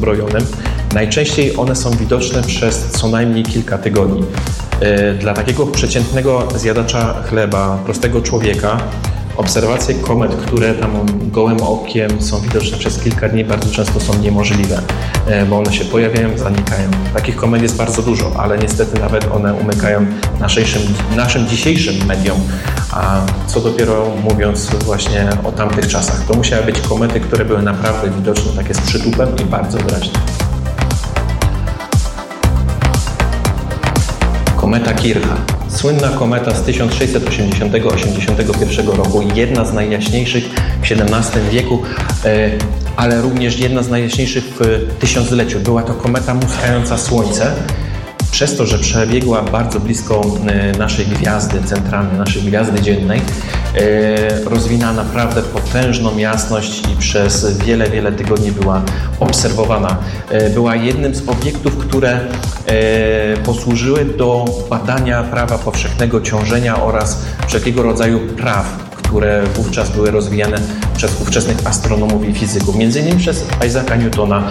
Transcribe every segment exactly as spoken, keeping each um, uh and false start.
uzbrojonym. Najczęściej one są widoczne przez co najmniej kilka tygodni. Dla takiego przeciętnego zjadacza chleba, prostego człowieka, obserwacje komet, które tam gołym okiem są widoczne przez kilka dni, bardzo często są niemożliwe, bo one się pojawiają, zanikają. Takich komet jest bardzo dużo, ale niestety nawet one umykają naszym, naszym dzisiejszym mediom, a co dopiero mówiąc właśnie o tamtych czasach. To musiały być komety, które były naprawdę widoczne, takie z przytupem i bardzo wyraźne. Kometa Kircha. Słynna kometa z tysiąc sześćset osiemdziesiątego do osiemdziesiątego pierwszego roku, jedna z najjaśniejszych w siedemnastym wieku, ale również jedna z najjaśniejszych w tysiącleciu. Była to kometa muskająca Słońce. Przez to, że przebiegła bardzo blisko naszej gwiazdy centralnej, naszej gwiazdy dziennej, rozwinęła naprawdę potężną jasność i przez wiele, wiele tygodni była obserwowana. Była jednym z obiektów, które posłużyły do badania prawa powszechnego ciążenia oraz wszelkiego rodzaju praw, które wówczas były rozwijane przez ówczesnych astronomów i fizyków, między innymi przez Isaaca Newtona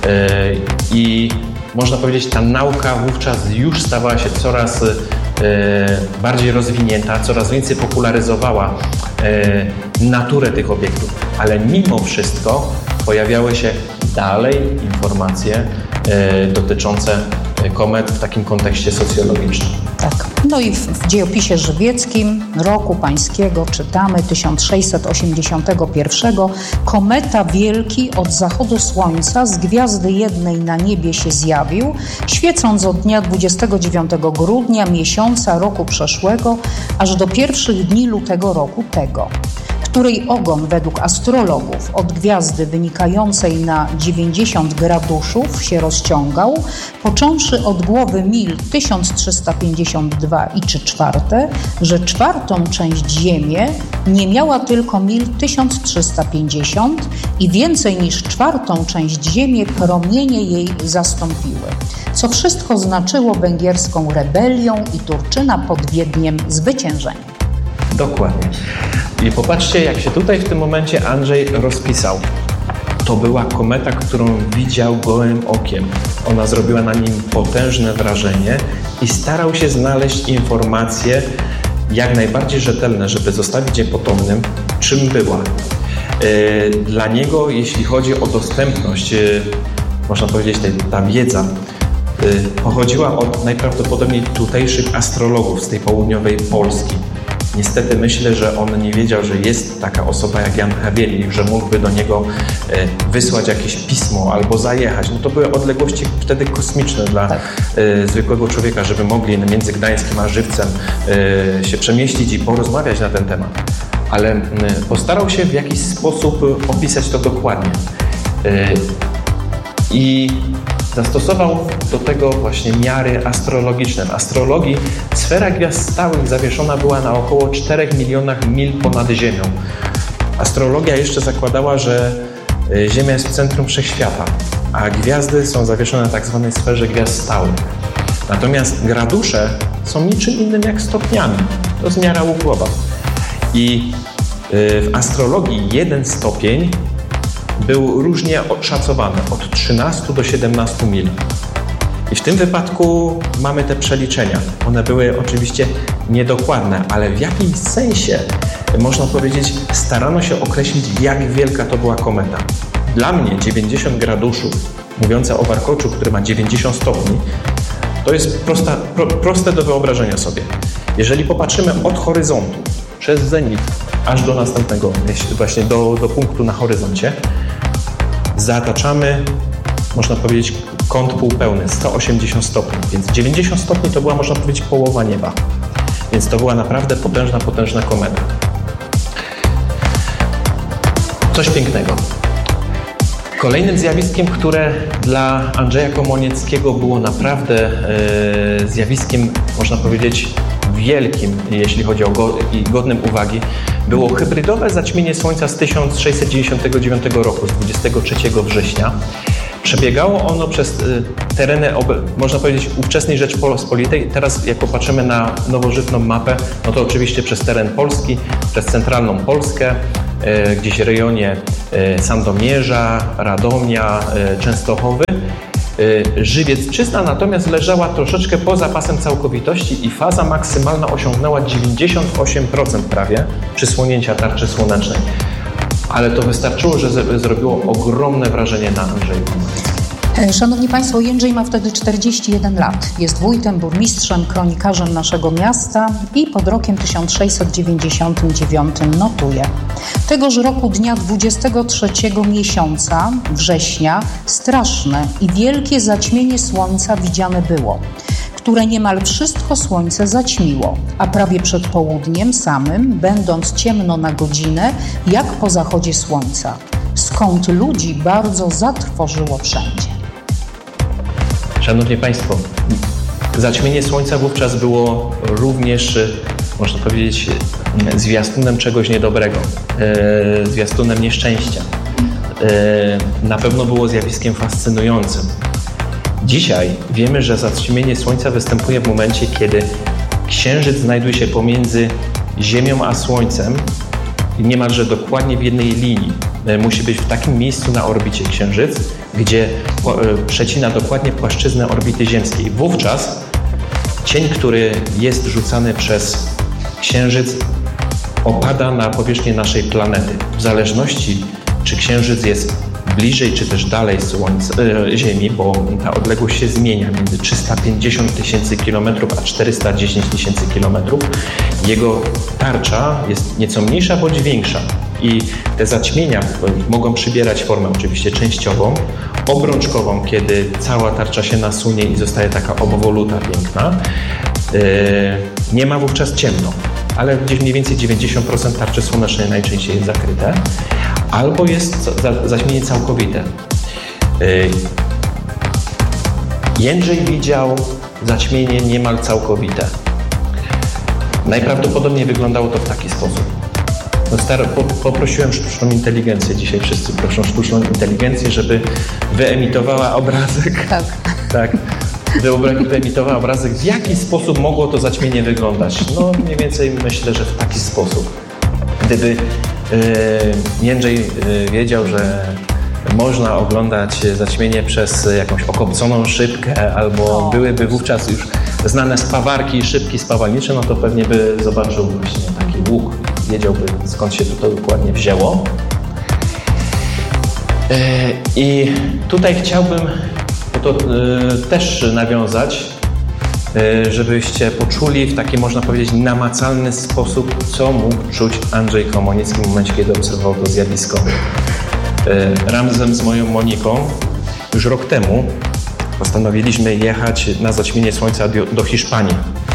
i można powiedzieć, ta nauka wówczas już stawała się coraz e, bardziej rozwinięta, coraz więcej popularyzowała e, naturę tych obiektów, ale mimo wszystko pojawiały się dalej informacje e, dotyczące komet w takim kontekście socjologicznym. Tak. No i w, w dziejopisie żywieckim roku pańskiego czytamy tysiąc sześćset osiemdziesiątego pierwszego. Kometa wielki od zachodu słońca z gwiazdy jednej na niebie się zjawił, świecąc od dnia dwudziestego dziewiątego grudnia miesiąca roku przeszłego, aż do pierwszych dni lutego roku tego, której ogon według astrologów od gwiazdy wynikającej na dziewięćdziesiąt graduszów się rozciągał, począwszy od głowy mil tysiąc trzysta pięćdziesiąt dwa i trzy czwarte, że czwartą część Ziemię nie miała tylko mil tysiąc trzysta pięćdziesiąt i więcej niż czwartą część Ziemię promienie jej zastąpiły, co wszystko znaczyło węgierską rebelią i Turczyna pod Wiedniem zwyciężenie. Dokładnie. I popatrzcie, jak się tutaj w tym momencie Andrzej rozpisał. To była kometa, którą widział gołym okiem. Ona zrobiła na nim potężne wrażenie i starał się znaleźć informacje jak najbardziej rzetelne, żeby zostawić je potomnym, czym była. Dla niego, jeśli chodzi o dostępność, można powiedzieć, ta wiedza pochodziła od najprawdopodobniej tutejszych astrologów z tej południowej Polski. Niestety myślę, że on nie wiedział, że jest taka osoba jak Jan Heweliusz, że mógłby do niego wysłać jakieś pismo albo zajechać. No to były odległości wtedy kosmiczne dla tak. zwykłego człowieka, żeby mogli między Gdańskiem a Żywcem się przemieścić i porozmawiać na ten temat. Ale postarał się w jakiś sposób opisać to dokładnie. I zastosował do tego właśnie miary astrologiczne. W astrologii sfera gwiazd stałych zawieszona była na około czterech milionach mil ponad Ziemią. Astrologia jeszcze zakładała, że Ziemia jest w centrum wszechświata, a gwiazdy są zawieszone na tak zwanej sferze gwiazd stałych. Natomiast gradusze są niczym innym jak stopniami. To jest miara łukłowa. I w astrologii jeden stopień był różnie oszacowany, od trzynastu do siedemnastu mil. I w tym wypadku mamy te przeliczenia. One były oczywiście niedokładne, ale w jakimś sensie, można powiedzieć, starano się określić, jak wielka to była kometa. Dla mnie dziewięćdziesiąt graduszów, mówiące o warkoczu, który ma dziewięćdziesiąt stopni, to jest prosta, pro, proste do wyobrażenia sobie. Jeżeli popatrzymy od horyzontu, przez zenit, aż do następnego, właśnie do, do punktu na horyzoncie, zataczamy, można powiedzieć, kąt półpełny, sto osiemdziesiąt stopni, więc dziewięćdziesiąt stopni to była, można powiedzieć, połowa nieba. Więc to była naprawdę potężna, potężna kometa. Coś pięknego. Kolejnym zjawiskiem, które dla Andrzeja Komornickiego było naprawdę e, zjawiskiem, można powiedzieć, wielkim, jeśli chodzi o go, i godnym uwagi, było hybrydowe zaćmienie Słońca z tysiąc sześćset dziewięćdziesiątego dziewiątego roku, z dwudziestego trzeciego września. Przebiegało ono przez tereny, można powiedzieć, ówczesnej Rzeczpospolitej. Teraz, jak popatrzymy na nowożytną mapę, no to oczywiście przez teren Polski, przez centralną Polskę, gdzieś w rejonie Sandomierza, Radomia, Częstochowy. Żywiecczyzna natomiast leżała troszeczkę poza pasem całkowitości i faza maksymalna osiągnęła dziewięćdziesiąt osiem procent prawie przysłonięcia tarczy słonecznej. Ale to wystarczyło, że zrobiło ogromne wrażenie na Andrzeju. Szanowni Państwo, Jędrzej ma wtedy czterdzieści jeden lat. Jest wójtem, burmistrzem, kronikarzem naszego miasta i pod rokiem tysiąc sześćset dziewięćdziesiątym dziewiątym notuje. Tegoż roku dnia dwudziestego trzeciego miesiąca, września, straszne i wielkie zaćmienie słońca widziane było, które niemal wszystko słońce zaćmiło, a prawie przed południem samym, będąc ciemno na godzinę, jak po zachodzie słońca, skąd ludzi bardzo zatrwożyło wszędzie. Szanowni Państwo, zaćmienie słońca wówczas było również, można powiedzieć, zwiastunem czegoś niedobrego, e, zwiastunem nieszczęścia. E, na pewno było zjawiskiem fascynującym. Dzisiaj wiemy, że zaćmienie słońca występuje w momencie, kiedy Księżyc znajduje się pomiędzy Ziemią a Słońcem i niemalże dokładnie w jednej linii. Musi być w takim miejscu na orbicie Księżyc, gdzie przecina dokładnie płaszczyznę orbity ziemskiej. Wówczas cień, który jest rzucany przez Księżyc, opada na powierzchnię naszej planety. W zależności, czy Księżyc jest bliżej, czy też dalej Słońca, e, Ziemi, bo ta odległość się zmienia między trzysta pięćdziesiąt tysięcy kilometrów a czterysta dziesięć tysięcy kilometrów. Jego tarcza jest nieco mniejsza bądź większa i te zaćmienia mogą przybierać formę oczywiście częściową, obrączkową, kiedy cała tarcza się nasunie i zostaje taka obwoluta piękna. E, nie ma wówczas ciemno, ale gdzieś mniej więcej dziewięćdziesiąt procent tarczy słonecznej najczęściej jest zakryte. Albo jest zaćmienie całkowite. Jędrzej widział zaćmienie niemal całkowite. Najprawdopodobniej wyglądało to w taki sposób. No star- po, poprosiłem sztuczną inteligencję, dzisiaj wszyscy proszą sztuczną inteligencję, żeby wyemitowała obrazek. Tak. tak. Wyemitowała obrazek, w jaki sposób mogło to zaćmienie wyglądać. No mniej więcej myślę, że w taki sposób. Gdyby Jędrzej wiedział, że można oglądać zaćmienie przez jakąś okopconą szybkę albo o. byłyby wówczas już znane spawarki i szybki spawalnicze, no to pewnie by zobaczył właśnie taki łuk, wiedziałby skąd się to dokładnie wzięło. I tutaj chciałbym to też nawiązać, żebyście poczuli w taki, można powiedzieć, namacalny sposób, co mógł czuć Andrzej Komonicki w momencie, kiedy obserwował to zjawisko. Razem z moją Moniką już rok temu postanowiliśmy jechać na zaćmienie słońca do Hiszpanii.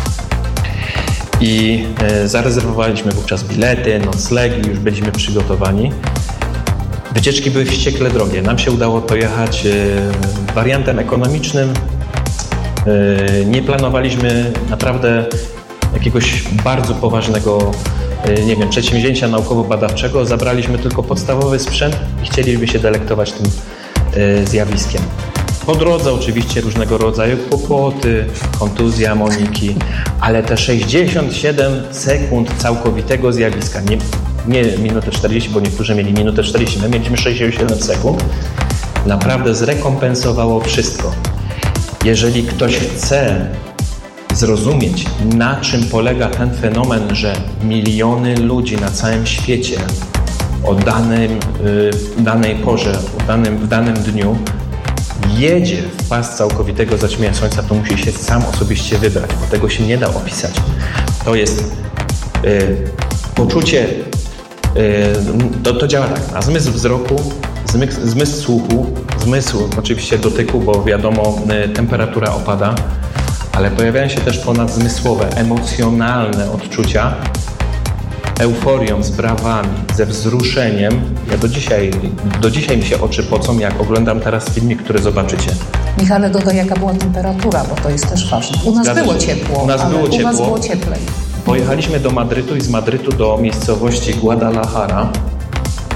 I zarezerwowaliśmy wówczas bilety, noclegi, już byliśmy przygotowani. Wycieczki były wściekle drogie. Nam się udało pojechać wariantem ekonomicznym. Nie planowaliśmy naprawdę jakiegoś bardzo poważnego, nie wiem, przedsięwzięcia naukowo-badawczego. Zabraliśmy tylko podstawowy sprzęt i chcieliśmy się delektować tym zjawiskiem. Po drodze oczywiście różnego rodzaju kłopoty, kontuzja Moniki, ale te sześćdziesiąt siedem sekund całkowitego zjawiska, nie, nie minutę czterdzieści, bo niektórzy mieli minutę czterdzieści, my mieliśmy sześćdziesiąt siedem sekund, naprawdę zrekompensowało wszystko. Jeżeli ktoś chce zrozumieć, na czym polega ten fenomen, że miliony ludzi na całym świecie o danym, y, danej porze, o danym, w danym dniu jedzie w pas całkowitego zaćmienia słońca, to musi się sam osobiście wybrać, bo tego się nie da opisać. To jest y, poczucie, y, to, to działa tak, na zmysł wzroku, zmysł, zmysł słuchu, zmysł oczywiście dotyku, bo wiadomo, y, temperatura opada, ale pojawiają się też ponadzmysłowe, emocjonalne odczucia, euforią, z brawami, ze wzruszeniem. Ja do dzisiaj, do dzisiaj mi się oczy pocą, jak oglądam teraz filmik, który zobaczycie. Michale, dodaj, jaka była temperatura, bo to jest też ważne. U nas Zgadza było się. ciepło, u nas ale było u ciepło. was było cieplej. Pojechaliśmy do Madrytu i z Madrytu do miejscowości Guadalajara.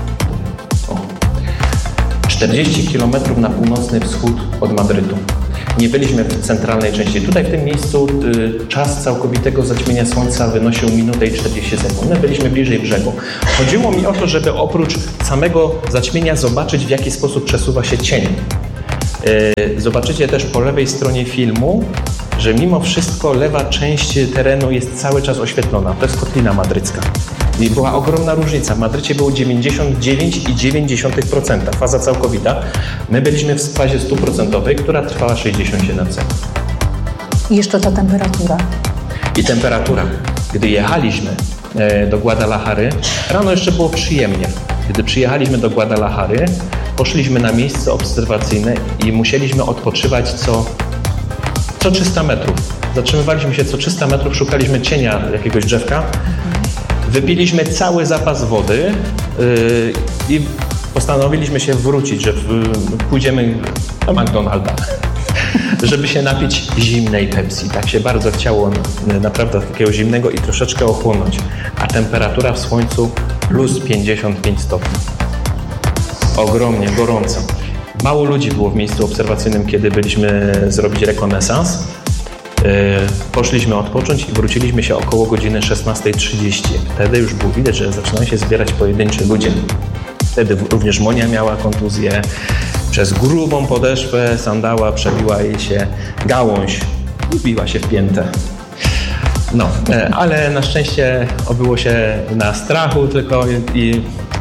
O. czterdzieści kilometrów na północny wschód od Madrytu. Nie byliśmy w centralnej części. Tutaj w tym miejscu y, czas całkowitego zaćmienia słońca wynosił minutę i czterdzieści sekund. My byliśmy bliżej brzegu. Chodziło mi o to, żeby oprócz samego zaćmienia zobaczyć, w jaki sposób przesuwa się cień. Y, zobaczycie też po lewej stronie filmu, że mimo wszystko lewa część terenu jest cały czas oświetlona. To jest kotlina madrycka. I była ogromna różnica. W Madrycie było dziewięćdziesiąt dziewięć przecinek dziewięć procent, faza całkowita. My byliśmy w fazie stuprocentowej, która trwała sześćdziesiąt siedem sekund. I jeszcze ta temperatura. I temperatura. Gdy jechaliśmy do Guadalajary, rano jeszcze było przyjemnie. Gdy przyjechaliśmy do Guadalajary, poszliśmy na miejsce obserwacyjne i musieliśmy odpoczywać co, co trzysta metrów. Zatrzymywaliśmy się co trzysta metrów, szukaliśmy cienia jakiegoś drzewka. Wypiliśmy cały zapas wody yy, i postanowiliśmy się wrócić, że w, pójdziemy do McDonalda, żeby się napić zimnej Pepsi. Tak się bardzo chciało naprawdę takiego zimnego i troszeczkę ochłonąć. A temperatura w słońcu plus pięćdziesiąt pięć stopni. Ogromnie gorąco. Mało ludzi było w miejscu obserwacyjnym, kiedy byliśmy zrobić rekonesans. Poszliśmy odpocząć i wróciliśmy się około godziny szesnastej trzydzieści. Wtedy już było widać, że zaczynają się zbierać pojedyncze ludzie. Wtedy również Monia miała kontuzję. Przez grubą podeszwę sandała przebiła jej się gałąź i biła się w piętę. No, ale na szczęście obyło się na strachu tylko i,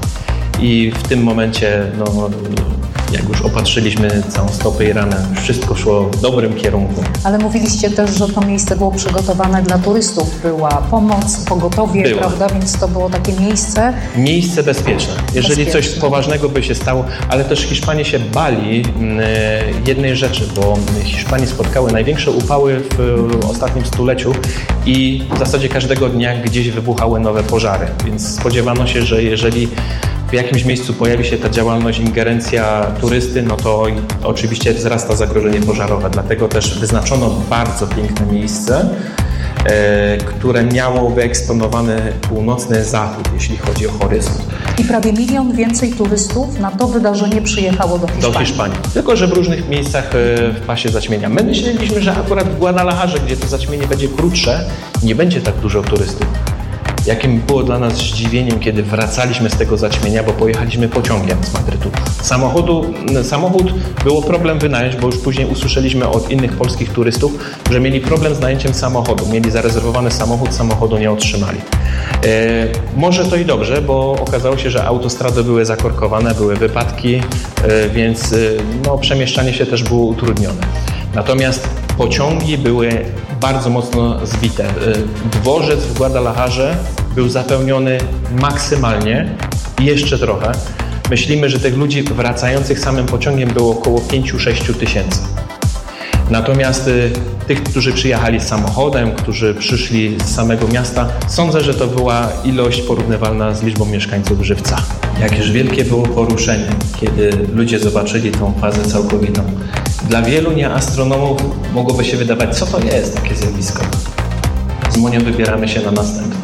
i w tym momencie no, jak już opatrzyliśmy całą stopę i ranę, wszystko szło w dobrym kierunku. Ale mówiliście też, że to miejsce było przygotowane dla turystów. Była pomoc, pogotowie, Była. prawda? Więc to było takie miejsce... Miejsce bezpieczne. Jeżeli bezpieczne. coś poważnego by się stało, ale też Hiszpanie się bali jednej rzeczy, bo Hiszpanie spotkały największe upały w ostatnim stuleciu i w zasadzie każdego dnia gdzieś wybuchały nowe pożary. Więc spodziewano się, że jeżeli w jakimś miejscu pojawi się ta działalność, ingerencja turysty, no to oczywiście wzrasta zagrożenie pożarowe. Dlatego też wyznaczono bardzo piękne miejsce, e, które miało wyeksponowany północny zachód, jeśli chodzi o horyzont. I prawie milion więcej turystów na to wydarzenie przyjechało do Hiszpanii. Do Hiszpanii. Tylko że w różnych miejscach w pasie zaćmienia. My myśleliśmy, że akurat w Guadalajarze, gdzie to zaćmienie będzie krótsze, nie będzie tak dużo turystów. Jakim było dla nas zdziwieniem, kiedy wracaliśmy z tego zaćmienia, bo pojechaliśmy pociągiem z Madrytu. Samochodu, samochód było problem wynająć, bo już później usłyszeliśmy od innych polskich turystów, że mieli problem z najęciem samochodu. Mieli zarezerwowany samochód, samochodu nie otrzymali. E, może to i dobrze, bo okazało się, że autostrady były zakorkowane, były wypadki, e, więc e, no, przemieszczanie się też było utrudnione. Natomiast pociągi były bardzo mocno zbite. Dworzec w Guadalajarze był zapełniony maksymalnie i jeszcze trochę. Myślimy, że tych ludzi wracających samym pociągiem było około pięć do sześciu tysięcy. Natomiast y, tych, którzy przyjechali samochodem, którzy przyszli z samego miasta, sądzę, że to była ilość porównywalna z liczbą mieszkańców Żywca. Jakież wielkie było poruszenie, kiedy ludzie zobaczyli tą fazę całkowitą. Dla wielu nieastronomów mogłoby się wydawać, co to jest takie zjawisko. Z Monią wybieramy się na następne.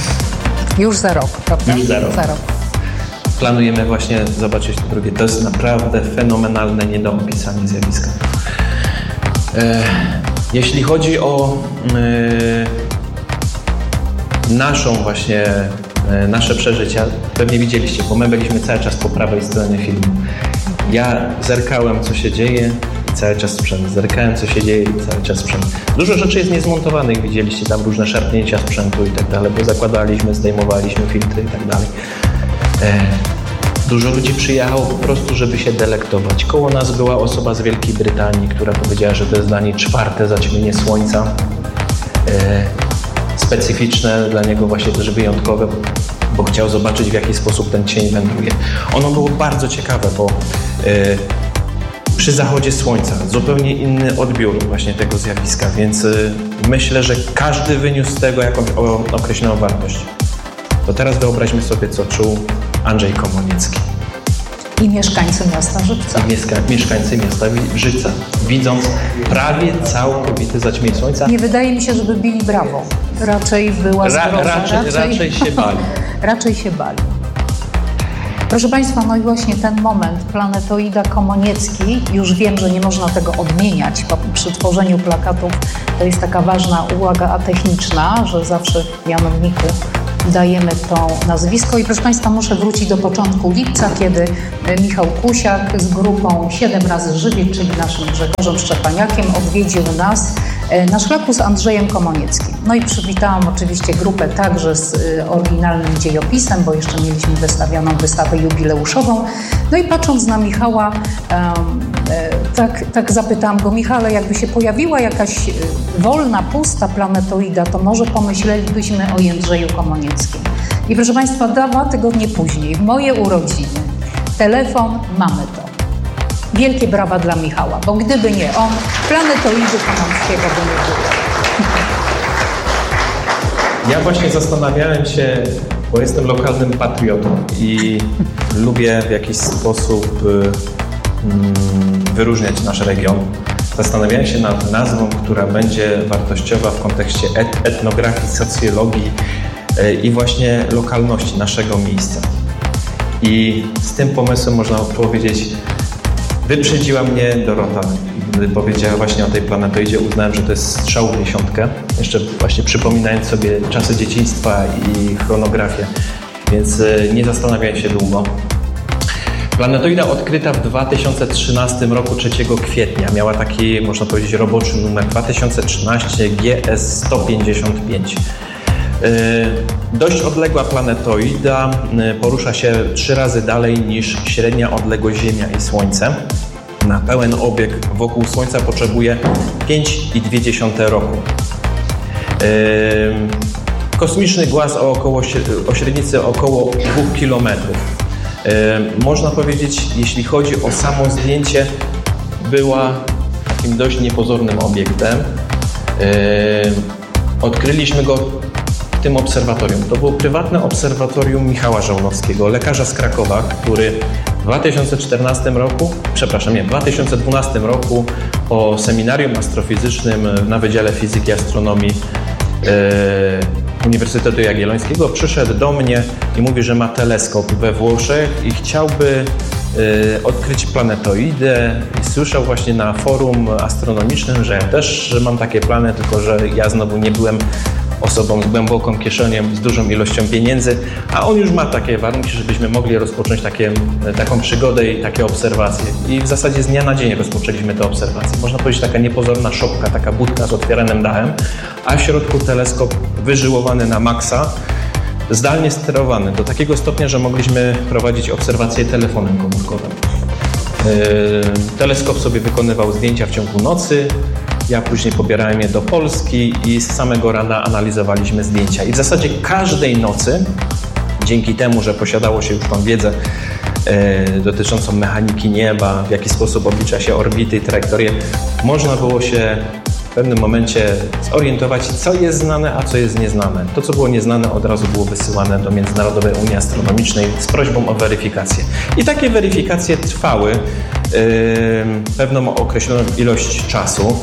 Już za rok, prawda? Już za rok. Za rok. Planujemy właśnie zobaczyć to drugie. To jest naprawdę fenomenalne, nie do opisania zjawiska. E, jeśli chodzi o e, naszą właśnie, e, nasze przeżycia, pewnie widzieliście, bo my byliśmy cały czas po prawej stronie filmu. Ja zerkałem, co się dzieje i cały czas sprzęt. Zerkałem, co się dzieje i cały czas sprzęt. Dużo rzeczy jest niezmontowanych, widzieliście tam różne szarpnięcia sprzętu i tak dalej, bo zakładaliśmy, zdejmowaliśmy filtry i tak dalej. E, Dużo ludzi przyjechało po prostu, żeby się delektować. Koło nas była osoba z Wielkiej Brytanii, która powiedziała, że to jest dla niej czwarte zaćmienie słońca. E, specyficzne, dla niego właśnie też wyjątkowe, bo chciał zobaczyć, w jaki sposób ten cień wędruje. Ono było bardzo ciekawe, bo e, przy zachodzie słońca zupełnie inny odbiór właśnie tego zjawiska, więc e, myślę, że każdy wyniósł z tego jakąś o, określoną wartość. To teraz wyobraźmy sobie, co czuł Andrzej Komornicki. I mieszkańcy miasta Żywca. I mieszka, mieszkańcy miasta Żywca, widząc prawie całkowite zaćmienie słońca. Nie wydaje mi się, żeby bili brawo. Raczej była Ra, zgroza. raczej, raczej, raczej się bali. Raczej się bali. Proszę Państwa, no i właśnie ten moment, planetoida Komoniecki, już wiem, że nie można tego odmieniać, bo przy tworzeniu plakatów to jest taka ważna uwaga atechniczna, że zawsze w mianowniku dajemy to nazwisko. I proszę Państwa, muszę wrócić do początku lipca, kiedy Michał Kusiak z grupą siedem razy Żywiec, czyli naszym Grzegorzem Szczepaniakiem, odwiedził nas na szlaku z Andrzejem Komonieckim. No i przywitałam oczywiście grupę także z oryginalnym dziejopisem, bo jeszcze mieliśmy wystawioną wystawę jubileuszową. No i patrząc na Michała, um, tak, tak zapytałam go: Michale, jakby się pojawiła jakaś wolna, pusta planetoida, to może pomyślelibyśmy o Jędrzeju Komonieckim. I proszę Państwa, dwa tygodnie później, w moje urodziny, telefon, mamy to. Wielkie brawa dla Michała, bo gdyby nie on, planetoidy Komorowskiego by nie było. Ja właśnie zastanawiałem się, bo jestem lokalnym patriotą i lubię w jakiś sposób mm, wyróżniać nasz region. Zastanawiałem się nad nazwą, która będzie wartościowa w kontekście et- etnografii, socjologii yy, i właśnie lokalności naszego miejsca. I z tym pomysłem można powiedzieć, wyprzedziła mnie Dorota. Gdy powiedziała właśnie o tej planetoidzie, uznałem, że to jest strzał w dziesiątkę. Jeszcze właśnie przypominając sobie czasy dzieciństwa i chronografię, więc nie zastanawiałem się długo. Planetoida odkryta w dwa tysiące trzynastym roku, trzeciego kwietnia. Miała taki, można powiedzieć, roboczy numer dwa tysiące trzynaście G S sto pięćdziesiąt pięć. Yy, dość odległa planetoida, yy, porusza się trzy razy dalej niż średnia odległość Ziemia i Słońce. Na pełen obieg wokół Słońca potrzebuje pięć i dwie dziesiąte roku. Yy, kosmiczny głaz o, około, o średnicy około dwóch kilometrów. Yy, można powiedzieć, jeśli chodzi o samo zdjęcie, była takim dość niepozornym obiektem. Yy, odkryliśmy go w tym obserwatorium. To było prywatne obserwatorium Michała Żołnowskiego, lekarza z Krakowa, który w dwa tysiące czternastym roku, przepraszam, nie, w dwa tysiące dwunastym roku po seminarium astrofizycznym na Wydziale Fizyki i Astronomii e, Uniwersytetu Jagiellońskiego przyszedł do mnie i mówi, że ma teleskop we Włoszech i chciałby e, odkryć planetoidę i słyszał właśnie na forum astronomicznym, że ja też że mam takie plany, tylko że ja znowu nie byłem osobą z głęboką kieszenią, z dużą ilością pieniędzy, a on już ma takie warunki, żebyśmy mogli rozpocząć takie, taką przygodę i takie obserwacje. I w zasadzie z dnia na dzień rozpoczęliśmy te obserwacje. Można powiedzieć, taka niepozorna szopka, taka budka z otwieranym dachem, a w środku teleskop wyżyłowany na maksa, zdalnie sterowany do takiego stopnia, że mogliśmy prowadzić obserwacje telefonem komórkowym. Yy, teleskop sobie wykonywał zdjęcia w ciągu nocy. Ja później pobierałem je do Polski i z samego rana analizowaliśmy zdjęcia. I w zasadzie każdej nocy, dzięki temu, że posiadało się już tą wiedzę e, dotyczącą mechaniki nieba, w jaki sposób oblicza się orbity i trajektorie, można było się w pewnym momencie zorientować, co jest znane, a co jest nieznane. To, co było nieznane, od razu było wysyłane do Międzynarodowej Unii Astronomicznej z prośbą o weryfikację. I takie weryfikacje trwały e, pewną określoną ilość czasu.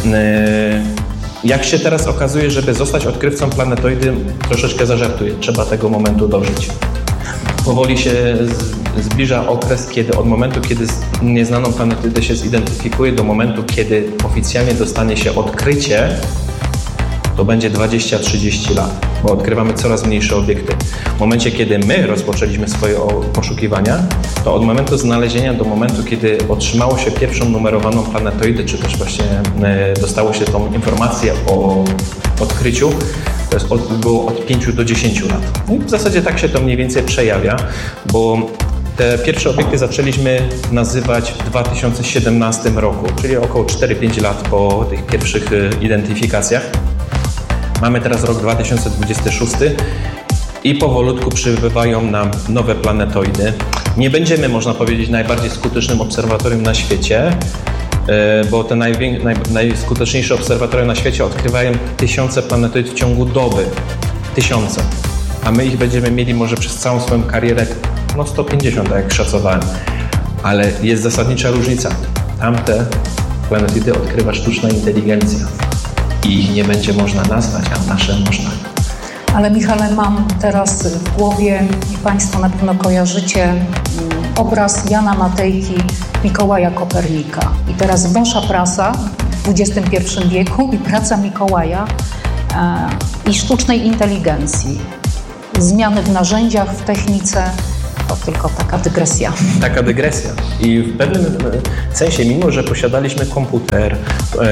Jak się teraz okazuje, żeby zostać odkrywcą planetoidy, troszeczkę zażartuję, trzeba tego momentu dożyć. Powoli się zbliża okres, kiedy od momentu, kiedy nieznaną planetoidę się zidentyfikuje, do momentu, kiedy oficjalnie dostanie się odkrycie, to będzie dwadzieścia trzydzieści lat, bo odkrywamy coraz mniejsze obiekty. W momencie, kiedy my rozpoczęliśmy swoje poszukiwania, to od momentu znalezienia do momentu, kiedy otrzymało się pierwszą numerowaną planetoidę, czy też właśnie dostało się tą informację o odkryciu, to jest od, było od pięciu do dziesięciu lat. I w zasadzie tak się to mniej więcej przejawia, bo te pierwsze obiekty zaczęliśmy nazywać w dwa tysiące siedemnastym roku, czyli około cztery pięć lat po tych pierwszych identyfikacjach. Mamy teraz rok dwa tysiące dwudziesty szósty i powolutku przybywają nam nowe planetoidy. Nie będziemy, można powiedzieć, najbardziej skutecznym obserwatorium na świecie, bo te najwię- naj- najskuteczniejsze obserwatoria na świecie odkrywają tysiące planetoid w ciągu doby. Tysiące. A my ich będziemy mieli może przez całą swoją karierę no sto pięćdziesiąt, tak jak szacowałem. Ale jest zasadnicza różnica. Tamte planetoidy odkrywa sztuczna inteligencja i ich nie będzie można nazwać, a nasze można. Ale Michale, mam teraz w głowie, i Państwo na pewno kojarzycie, obraz Jana Matejki, Mikołaja Kopernika. I teraz wasza praca w dwudziestym pierwszym wieku i praca Mikołaja e, i sztucznej inteligencji. Zmiany w narzędziach, w technice, to tylko taka dygresja. Taka dygresja. I w pewnym sensie, mimo że posiadaliśmy komputer, e,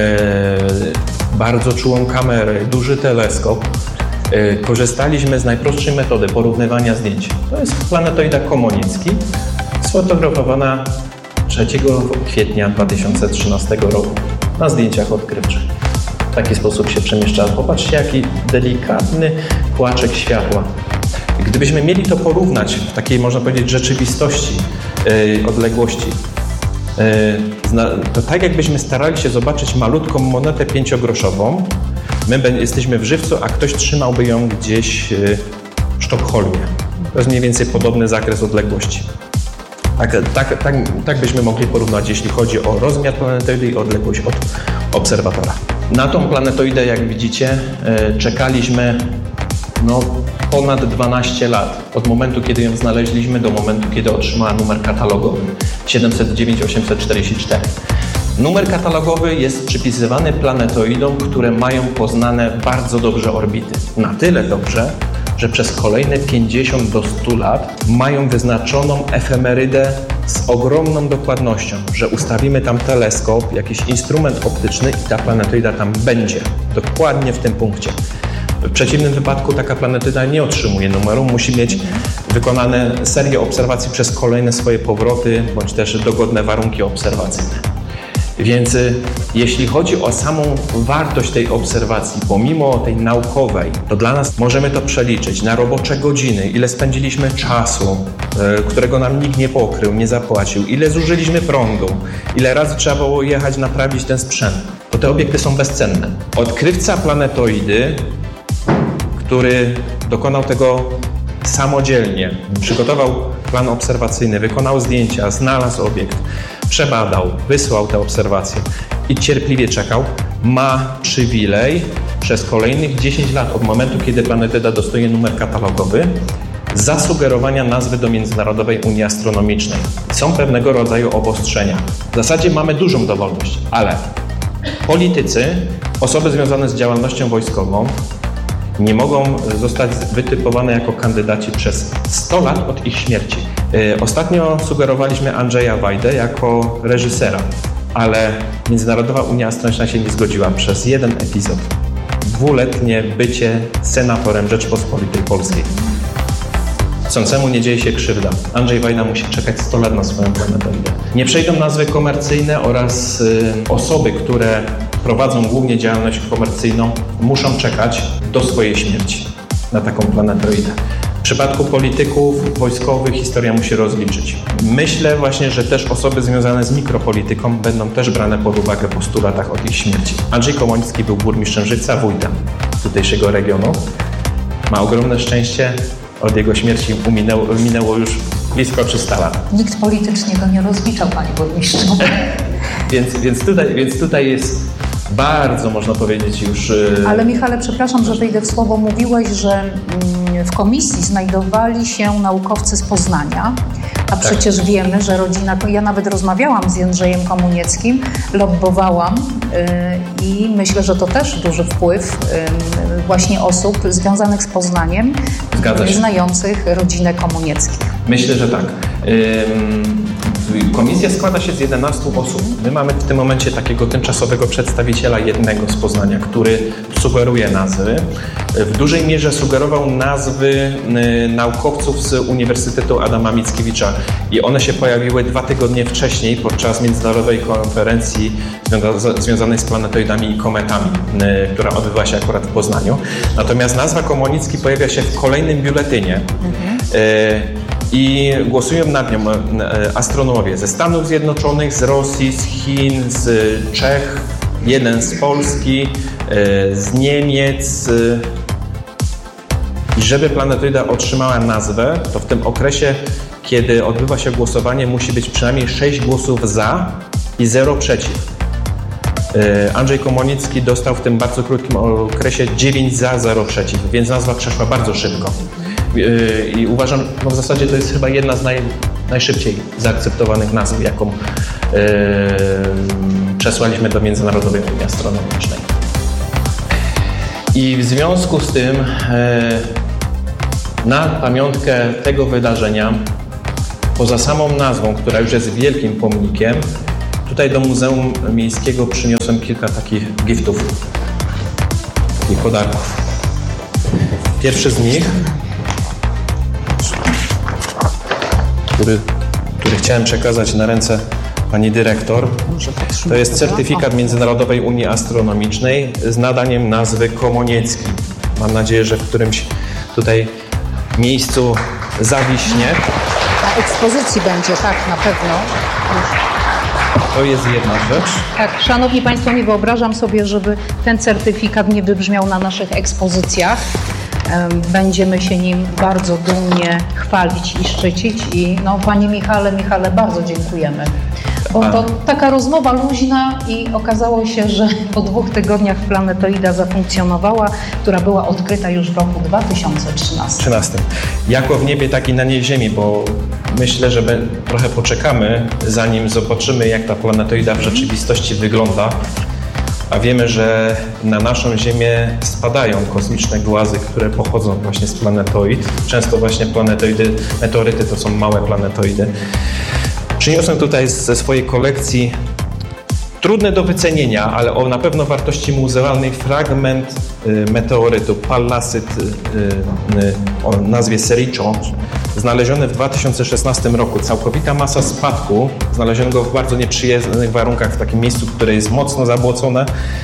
bardzo czułą kamerę, duży teleskop, e, korzystaliśmy z najprostszej metody porównywania zdjęć. To jest planetoida Komonicki, sfotografowana trzeciego kwietnia dwa tysiące trzynastego roku na zdjęciach odkrywczych. W taki sposób się przemieszcza. Popatrzcie, jaki delikatny płaczek światła. Gdybyśmy mieli to porównać w takiej, można powiedzieć, rzeczywistości, yy, odległości, yy, to tak jakbyśmy starali się zobaczyć malutką monetę pięciogroszową, my jesteśmy w żywcu, a ktoś trzymałby ją gdzieś yy, w Sztokholmie. To jest mniej więcej podobny zakres odległości. Tak, tak, tak, tak byśmy mogli porównać, jeśli chodzi o rozmiar planetoidy i odległość od obserwatora. Na tą planetoidę, jak widzicie, czekaliśmy no, ponad dwanaście lat. Od momentu, kiedy ją znaleźliśmy, do momentu, kiedy otrzymała numer katalogowy siedemset dziewięć osiemset czterdzieści cztery. Numer katalogowy jest przypisywany planetoidom, które mają poznane bardzo dobrze orbity. Na tyle dobrze, że przez kolejne pięćdziesiąt do stu lat mają wyznaczoną efemerydę z ogromną dokładnością, że ustawimy tam teleskop, jakiś instrument optyczny i ta planetoida tam będzie, dokładnie w tym punkcie. W przeciwnym wypadku taka planetoida nie otrzymuje numeru, musi mieć wykonane serię obserwacji przez kolejne swoje powroty, bądź też dogodne warunki obserwacyjne. Więc jeśli chodzi o samą wartość tej obserwacji, pomimo tej naukowej, to dla nas możemy to przeliczyć na robocze godziny, ile spędziliśmy czasu, którego nam nikt nie pokrył, nie zapłacił, ile zużyliśmy prądu, ile razy trzeba było jechać naprawić ten sprzęt. To te obiekty są bezcenne. Odkrywca planetoidy, który dokonał tego samodzielnie, przygotował plan obserwacyjny, wykonał zdjęcia, znalazł obiekt, przebadał, wysłał te obserwacje i cierpliwie czekał, ma przywilej przez kolejnych dziesięć lat od momentu, kiedy planetoida dostaje numer katalogowy, zasugerowania nazwy do Międzynarodowej Unii Astronomicznej. Są pewnego rodzaju obostrzenia. W zasadzie mamy dużą dowolność, ale politycy, osoby związane z działalnością wojskową nie mogą zostać wytypowane jako kandydaci przez sto lat od ich śmierci. Ostatnio sugerowaliśmy Andrzeja Wajdę jako reżysera, ale Międzynarodowa Unia Astronomiczna się nie zgodziła przez jeden epizod. Dwuletnie bycie senatorem Rzeczpospolitej Polskiej. Chcącemu nie dzieje się krzywda. Andrzej Wajda musi czekać sto lat na swoją planetoidę. Nie przejdą nazwy komercyjne oraz y, osoby, które prowadzą głównie działalność komercyjną, muszą czekać do swojej śmierci na taką planetoidę. W przypadku polityków wojskowych historia musi rozliczyć. Myślę właśnie, że też osoby związane z mikropolityką będą też brane pod uwagę po stu latach od ich śmierci. Andrzej Komonicki był burmistrzem Żywca, wójtem tutejszego regionu. Ma ogromne szczęście. Od jego śmierci minęło, minęło już blisko trzysta lat. Nikt politycznie go nie rozliczał, panie burmistrzu. więc, więc, tutaj, więc tutaj jest bardzo, można powiedzieć, już... Ale Michale, przepraszam, że wejdę w słowo. Mówiłeś, że w komisji znajdowali się naukowcy z Poznania, a tak. Przecież wiemy, że rodzina... Ja nawet rozmawiałam z Jędrzejem Komunieckim, lobbowałam yy, i myślę, że to też duży wpływ yy, właśnie osób związanych z Poznaniem, yy, znających rodzinę Komunieckich. Myślę, że tak. Yy, komisja składa się z jedenastu osób. My mamy w tym momencie takiego tymczasowego przedstawiciela jednego z Poznania, który sugeruje nazwy. W dużej mierze sugerował nazwy yy, naukowców z Uniwersytetu Adama Mickiewicza i one się pojawiły dwa tygodnie wcześniej podczas międzynarodowej konferencji związa- związanej z planetoidami i kometami, yy, która odbywa się akurat w Poznaniu. Natomiast nazwa Komonicki pojawia się w kolejnym biuletynie. Mhm. Yy, I głosują nad nią astronomowie ze Stanów Zjednoczonych, z Rosji, z Chin, z Czech, jeden z Polski, z Niemiec. I żeby planetoida otrzymała nazwę, to w tym okresie, kiedy odbywa się głosowanie, musi być przynajmniej sześć głosów za i zero przeciw. Andrzej Komonicki dostał w tym bardzo krótkim okresie dziewięć za, zero przeciw, więc nazwa przeszła bardzo szybko. I uważam, no w zasadzie to jest chyba jedna z naj, najszybciej zaakceptowanych nazw, jaką yy, przesłaliśmy do Międzynarodowej Unii Astronomicznej. I w związku z tym yy, na pamiątkę tego wydarzenia, poza samą nazwą, która już jest wielkim pomnikiem, tutaj do Muzeum Miejskiego przyniosłem kilka takich giftów, takich podarków. Pierwszy z nich, który, który chciałem przekazać na ręce pani dyrektor, to jest certyfikat Międzynarodowej Unii Astronomicznej z nadaniem nazwy Komoniecki. Mam nadzieję, że w którymś tutaj miejscu zawiśnie. Na ekspozycji będzie, tak, na pewno. To jest jedna rzecz. Tak, szanowni państwo, nie wyobrażam sobie, żeby ten certyfikat nie wybrzmiał na naszych ekspozycjach. Będziemy się nim bardzo dumnie chwalić i szczycić. I no, panie Michale, Michale, bardzo dziękujemy. Bo to taka rozmowa luźna i okazało się, że po dwóch tygodniach planetoida zafunkcjonowała, która była odkryta już w roku dwa tysiące trzynastym. Jako w niebie, tak i na niej Ziemi, bo myślę, że trochę poczekamy, zanim zobaczymy, jak ta planetoida w rzeczywistości wygląda. A wiemy, że na naszą Ziemię spadają kosmiczne głazy, które pochodzą właśnie z planetoid. Często właśnie planetoidy, meteoryty to są małe planetoidy. Przyniosłem tutaj ze swojej kolekcji trudny do wycenienia, ale o na pewno wartości muzealnej fragment meteorytu Pallasyt o nazwie Sericho, znaleziony w dwa tysiące szesnastym roku. Całkowita masa spadku, znaleziono go w bardzo nieprzyjemnych warunkach, w takim miejscu, które jest mocno zabłocone.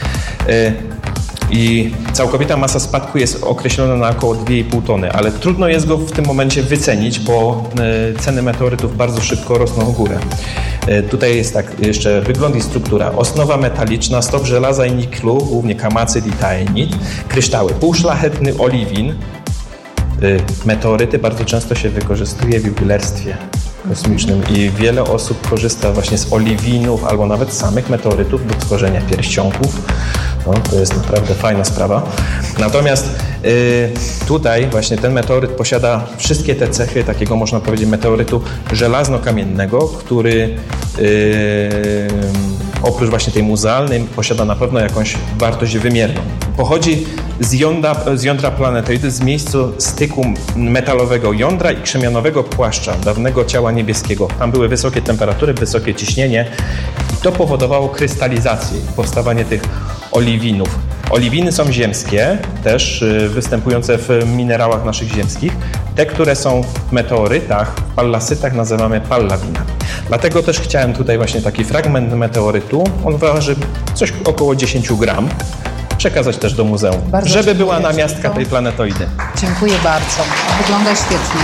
I całkowita masa spadku jest określona na około dwie i pół tony, ale trudno jest go w tym momencie wycenić, bo ceny meteorytów bardzo szybko rosną w górę. Tutaj jest tak jeszcze wygląd i struktura. Osnowa metaliczna, stop żelaza i niklu, głównie kamacyd i taenit, kryształy, półszlachetny oliwin. Meteoryty bardzo często się wykorzystuje w jubilerstwie kosmicznym i wiele osób korzysta właśnie z oliwinów albo nawet samych meteorytów do tworzenia pierścionków. No, to jest naprawdę fajna sprawa. Natomiast y, tutaj właśnie ten meteoryt posiada wszystkie te cechy takiego, można powiedzieć, meteorytu żelazno-kamiennego, który y, oprócz właśnie tej muzealnej posiada na pewno jakąś wartość wymierną. Pochodzi z jądra, z jądra planetoidy, z miejsca styku metalowego jądra i krzemianowego płaszcza dawnego ciała niebieskiego. Tam były wysokie temperatury, wysokie ciśnienie i to powodowało krystalizację, powstawanie tych oliwinów. Oliwiny są ziemskie, też występujące w minerałach naszych ziemskich. Te, które są w meteorytach, w pallasytach nazywamy pallawinami. Dlatego też chciałem tutaj właśnie taki fragment meteorytu, on waży coś około dziesięć gram, przekazać też do muzeum, bardzo żeby była namiastka tej planetoidy. Dziękuję bardzo. Wygląda świetnie.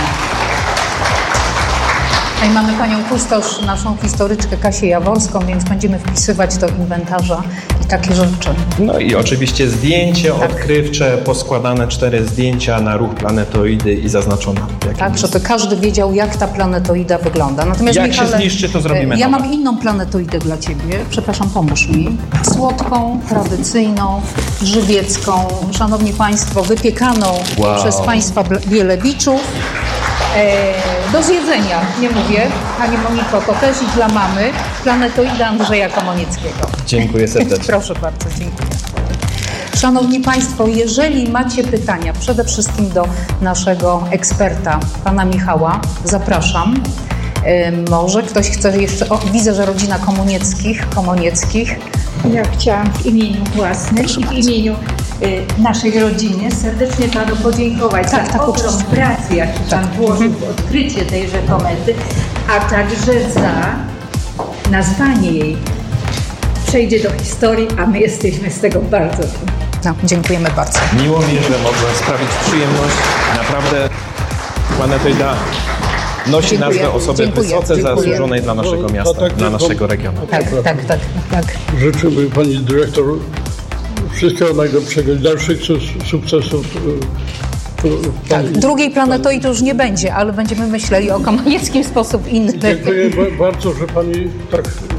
I mamy panią kustosz, naszą historyczkę Kasię Jaworską, więc będziemy wpisywać do inwentarza i takie rzeczy. No i oczywiście zdjęcie tak. odkrywcze, poskładane cztery zdjęcia na ruch planetoidy i zaznaczone. Tak, żeby każdy wiedział, jak ta planetoida wygląda. Natomiast jak Michale, się zniszczy, to zrobimy Ja nowe. mam inną planetoidę dla ciebie. Przepraszam, pomóż mi. Słodką, tradycyjną, żywiecką, szanowni państwo, wypiekaną wow. przez państwa Bielewiczów. Do zjedzenia, nie mówię. Pani Moniko, to też i dla mamy. Planetoida Andrzeja Komonieckiego. Dziękuję serdecznie. Proszę bardzo, dziękuję. Szanowni państwo, jeżeli macie pytania, przede wszystkim do naszego eksperta, pana Michała, zapraszam. Może ktoś chce jeszcze... O, widzę, że rodzina Komonieckich, Komonieckich. Ja chciałam w imieniu własnym i w imieniu y, naszej rodziny serdecznie panu podziękować tak, za tak, ogrom pracy, jaki pan tak. włożył w odkrycie tejże komety, a także za nazwanie jej. Przejdzie do historii, a my jesteśmy z tego bardzo dumni. No, dziękujemy bardzo. Miło mi, że mogłem sprawić przyjemność. Naprawdę planetoida nosi dziękuję, nazwę osoby dziękuję, wysoce dziękuję. zasłużonej dla naszego miasta, tak, dla naszego regionu. Tak, tak, tak, tak. Życzyłbym pani dyrektor wszystkiego najlepszego i dalszych sukcesów. Tak, drugiej planetoidy już nie będzie, ale będziemy myśleli o Komonieckim w sposób inny. Dziękuję bardzo, że pani tak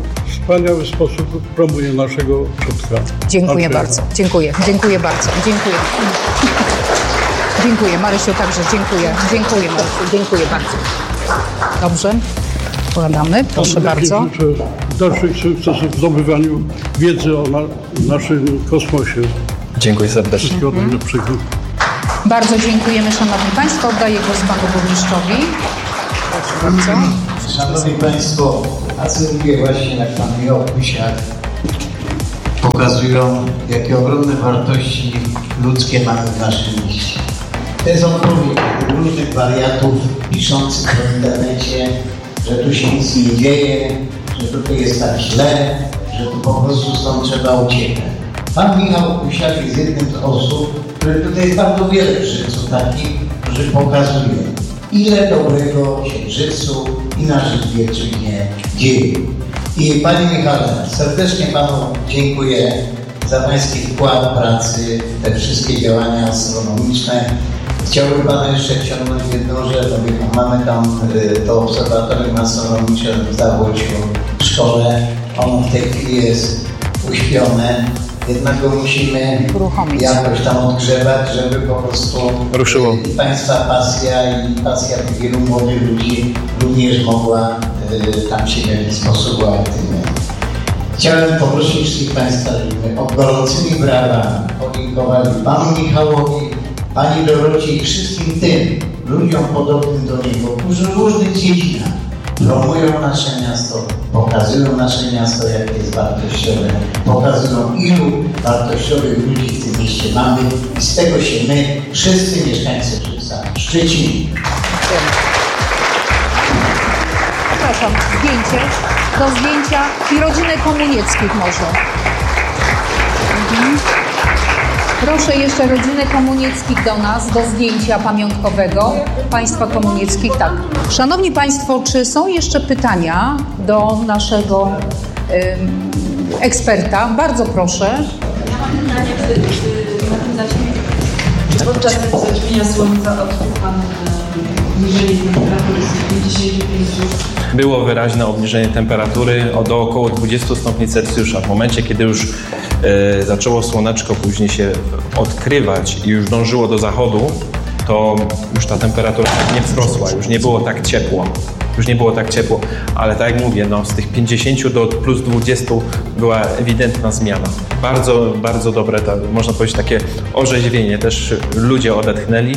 wspaniały sposób promuje naszego przodka. Dziękuję Andrzeja. bardzo, dziękuję, dziękuję bardzo, dziękuję. Dziękuję, Marysiu, także dziękuję, dziękuję Marysiu, dziękuję bardzo. Dobrze, składamy, proszę bardzo. Życzę dalszych sukcesów w zdobywaniu wiedzy o na, naszym kosmosie. Dziękuję serdecznie. Wszystkiego najlepszego. Bardzo dziękujemy, Szanowni Państwo. Oddaję głos Panu Burmistrzowi. Proszę bardzo. Szanowni Państwo, akcje właśnie jak Pan miał Kusiak pokazują, jakie ogromne wartości ludzkie mamy w naszym mieście. To jest odpowiedź różnych wariatów piszących w internecie, że tu się nic nie dzieje, że tutaj jest tak źle, że tu po prostu stąd trzeba uciekać. Pan Michał Kusiak jest jednym z osób, który tutaj jest bardzo wiele w życiu takich, którzy pokazuje, ile dobrego się w życiu i na Żywiecczyźnie dzieje. I Panie Michale, serdecznie Panu dziękuję za Pański wkład pracy w te wszystkie działania astronomiczne. Chciałbym Pana jeszcze wciągnąć w jedną rzecz, bo mamy tam to obserwatorium astronomiczne w Zawodziu w szkole. Ono w tej chwili jest uśpione, jednak go musimy Uruchomić. jakoś tam odgrzewać, żeby po prostu Ruszyło. i Państwa pasja i pasja tych wielu młodych ludzi również mogła y, tam się w jakiś sposób uaktywniać. Chciałem poprosić wszystkich Państwa, żebyśmy od gorącymi brawami podziękowali Panu Michałowi, Pani Dorocie i wszystkim tym ludziom podobnym do niego, którzy w różnych dziedzinach promują nasze miasto, pokazują nasze miasto, jakie jest wartościowe, pokazują, ilu wartościowych ludzi w tym mieście mamy i z tego się my, wszyscy mieszkańcy Szczecina, Przepraszam, zdjęcie, do zdjęcia i rodzinę Komunieckich może. Mhm. Proszę jeszcze rodzinę Komunieckich do nas, do zdjęcia pamiątkowego Państwa Komunieckich. Tak. Szanowni Państwo, czy są jeszcze pytania do naszego ym, eksperta? Bardzo proszę. Ja mam pytanie, czy, czy na tym zaćmieniu, podczas zaćmienia słońca odczuł Pan obniżenie temperatury z pięćdziesiąt pięć Było wyraźne obniżenie temperatury o do około dwudziestu stopni Celsjusza. W momencie, kiedy już e, zaczęło słoneczko później się odkrywać i już dążyło do zachodu, to już ta temperatura nie wzrosła, już nie było tak ciepło. Już nie było tak ciepło, ale tak jak mówię, no, z tych pięćdziesięciu do plus dwudziestu była ewidentna zmiana. Bardzo, bardzo dobre, ta, można powiedzieć, takie orzeźwienie. Też ludzie odetchnęli.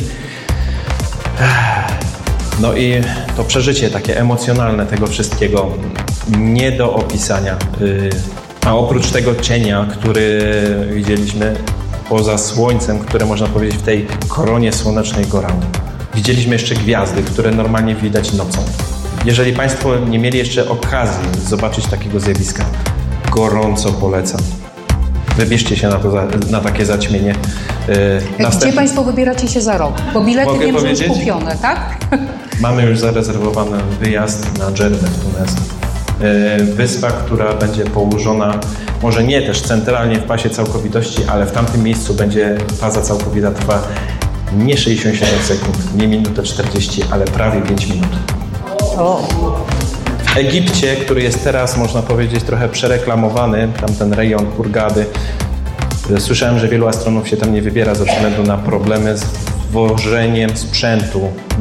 No i to przeżycie takie emocjonalne tego wszystkiego nie do opisania. A oprócz tego cienia, który widzieliśmy poza słońcem, które można powiedzieć w tej koronie słonecznej gorało, widzieliśmy jeszcze gwiazdy, które normalnie widać nocą. Jeżeli Państwo nie mieli jeszcze okazji zobaczyć takiego zjawiska, gorąco polecam. Wybierzcie się na, to, na takie zaćmienie. Gdzie Następny... Państwo wybieracie się za rok? Bo bilety Mogę wiem, powiedzieć? że już kupione, tak? Mamy już zarezerwowany wyjazd na Dżerbę w Tunezji. Wyspa, która będzie położona, może nie też centralnie w pasie całkowitości, ale w tamtym miejscu będzie faza całkowita trwa nie sześćdziesiąt siedem sekund, nie minutę czterdzieści, ale prawie pięć minut. O. W Egipcie, który jest teraz, można powiedzieć, trochę przereklamowany, tamten rejon Hurgady, słyszałem, że wielu astronomów się tam nie wybiera ze względu na problemy z wwożeniem sprzętu,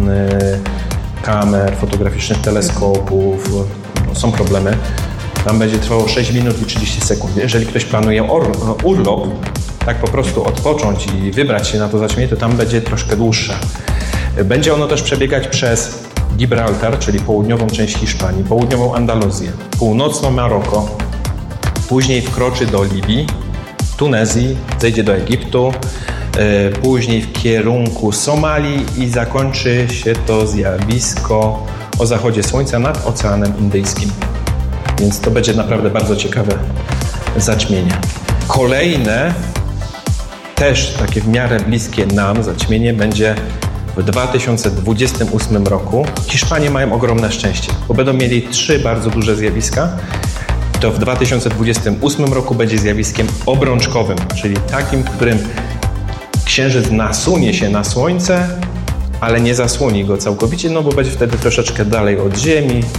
kamer fotograficznych, teleskopów. Są problemy. Tam będzie trwało sześć minut i trzydzieści sekund. Jeżeli ktoś planuje urlop, tak po prostu odpocząć i wybrać się na to zaćmienie, to tam będzie troszkę dłuższe. Będzie ono też przebiegać przez Gibraltar, czyli południową część Hiszpanii, południową Andaluzję, północną Maroko, później wkroczy do Libii, Tunezji, zejdzie do Egiptu, później w kierunku Somalii i zakończy się to zjawisko o zachodzie słońca nad Oceanem Indyjskim. Więc to będzie naprawdę bardzo ciekawe zaćmienie. Kolejne, też takie w miarę bliskie nam zaćmienie będzie w dwa tysiące dwudziestym ósmym roku. Hiszpanie mają ogromne szczęście, bo będą mieli trzy bardzo duże zjawiska. To w dwa tysiące dwudziestym ósmym roku będzie zjawiskiem obrączkowym, czyli takim, w którym Księżyc nasunie się na Słońce, ale nie zasłoni go całkowicie, no bo będzie wtedy troszeczkę dalej od Ziemi,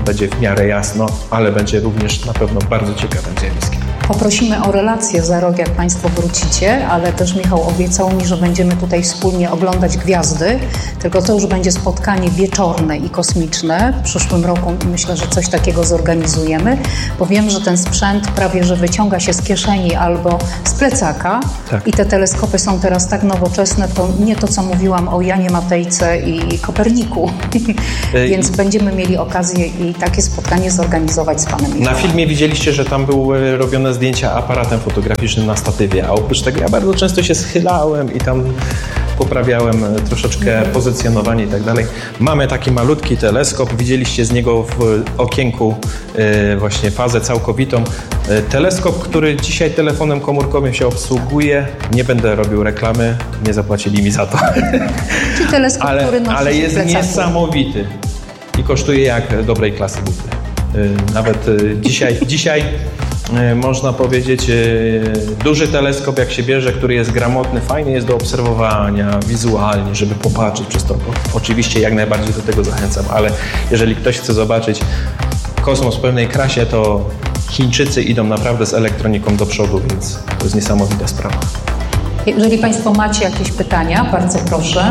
będzie w miarę jasno, ale będzie również na pewno bardzo ciekawym zjawiskiem. Poprosimy o relację za rok, jak Państwo wrócicie, ale też Michał obiecał mi, że będziemy tutaj wspólnie oglądać gwiazdy, tylko to już będzie spotkanie wieczorne i kosmiczne. W przyszłym roku myślę, że coś takiego zorganizujemy, bo wiem, że ten sprzęt prawie że wyciąga się z kieszeni albo z plecaka tak. I te teleskopy są teraz tak nowoczesne, to nie to, co mówiłam o Janie Matejce i Koperniku, więc będziemy mieli okazję i takie spotkanie zorganizować z Panem Michałem. Na filmie widzieliście, że tam były robione zdjęcia aparatem fotograficznym na statywie, a oprócz tego ja bardzo często się schylałem i tam poprawiałem troszeczkę pozycjonowanie i tak dalej. Mamy taki malutki teleskop, widzieliście z niego w okienku właśnie fazę całkowitą. Teleskop, który dzisiaj telefonem komórkowym się obsługuje. Nie będę robił reklamy, nie zapłacili mi za to. Czy teleskop, ale, który nosi ale jest niesamowity i kosztuje jak dobrej klasy buty. Nawet dzisiaj, dzisiaj można powiedzieć, duży teleskop jak się bierze, który jest gramotny, fajny jest do obserwowania wizualnie, żeby popatrzeć przez to. Oczywiście jak najbardziej do tego zachęcam, ale jeżeli ktoś chce zobaczyć kosmos w pełnej krasie, to Chińczycy idą naprawdę z elektroniką do przodu, więc to jest niesamowita sprawa. Jeżeli Państwo macie jakieś pytania, bardzo proszę.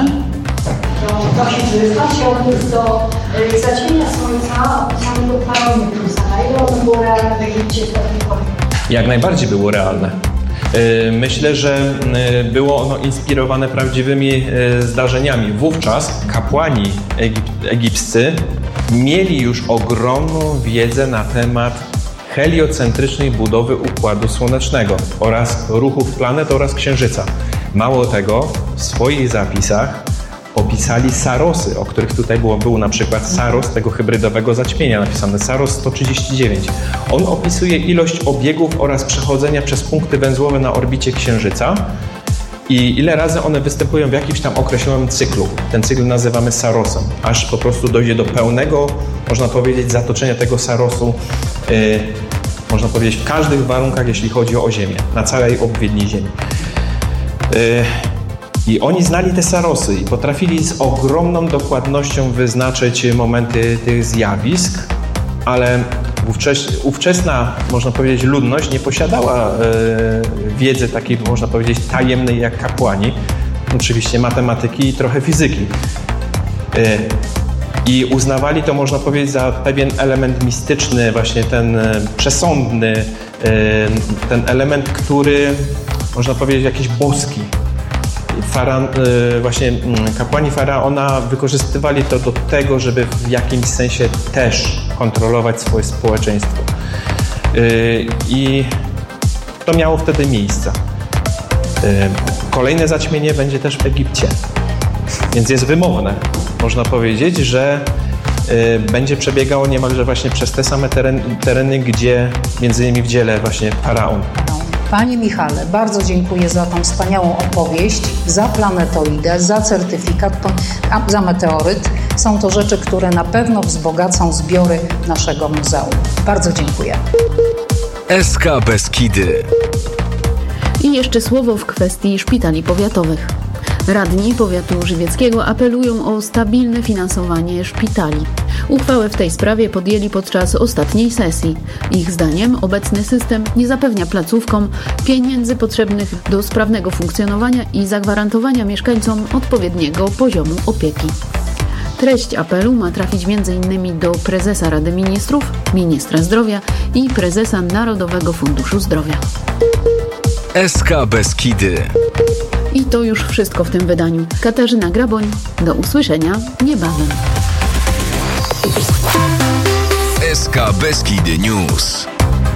To właśnie, czy znacie odniósł do y, zaćmienia Słońca opisanego w Paraoniklusa? Na ile ono było realne w Egipcie w takiej formie? Jak najbardziej było realne. Myślę, że było ono inspirowane prawdziwymi zdarzeniami. Wówczas kapłani egip- egipscy mieli już ogromną wiedzę na temat heliocentrycznej budowy Układu Słonecznego oraz ruchów planet oraz Księżyca. Mało tego, w swoich zapisach opisali Sarosy, o których tutaj było, był na przykład Saros tego hybrydowego zaćmienia, napisane Saros sto trzydzieści dziewięć. On opisuje ilość obiegów oraz przechodzenia przez punkty węzłowe na orbicie Księżyca i ile razy one występują w jakimś tam określonym cyklu. Ten cykl nazywamy Sarosem, aż po prostu dojdzie do pełnego, można powiedzieć, zatoczenia tego Sarosu, yy, można powiedzieć, w każdych warunkach, jeśli chodzi o Ziemię, na całej obwiedni Ziemi. Yy, I oni znali te Sarosy i potrafili z ogromną dokładnością wyznaczyć momenty tych zjawisk, ale ówczes, ówczesna, można powiedzieć, ludność nie posiadała e, wiedzy takiej, można powiedzieć, tajemnej jak kapłani. Oczywiście matematyki i trochę fizyki. E, I uznawali to, można powiedzieć, za pewien element mistyczny, właśnie ten e, przesądny, e, ten element, który, można powiedzieć, jakiś boski. Fara, właśnie kapłani Faraona wykorzystywali to do tego, żeby w jakimś sensie też kontrolować swoje społeczeństwo. I to miało wtedy miejsce. Kolejne zaćmienie będzie też w Egipcie, więc jest wymowne. Można powiedzieć, że będzie przebiegało niemalże właśnie przez te same tereny, tereny, gdzie między innymi w dziele właśnie Faraon. Panie Michale, bardzo dziękuję za tą wspaniałą opowieść, za planetoidę, za certyfikat, za meteoryt. Są to rzeczy, które na pewno wzbogacą zbiory naszego muzeum. Bardzo dziękuję. S K Beskidy. I jeszcze słowo w kwestii szpitali powiatowych. Radni powiatu żywieckiego apelują o stabilne finansowanie szpitali. Uchwałę w tej sprawie podjęli podczas ostatniej sesji. Ich zdaniem obecny system nie zapewnia placówkom pieniędzy potrzebnych do sprawnego funkcjonowania i zagwarantowania mieszkańcom odpowiedniego poziomu opieki. Treść apelu ma trafić między innymi do prezesa Rady Ministrów, ministra zdrowia i prezesa Narodowego Funduszu Zdrowia. S K Beskidy. I to już wszystko w tym wydaniu. Katarzyna Graboń. Do usłyszenia niebawem. S K Beskidy News.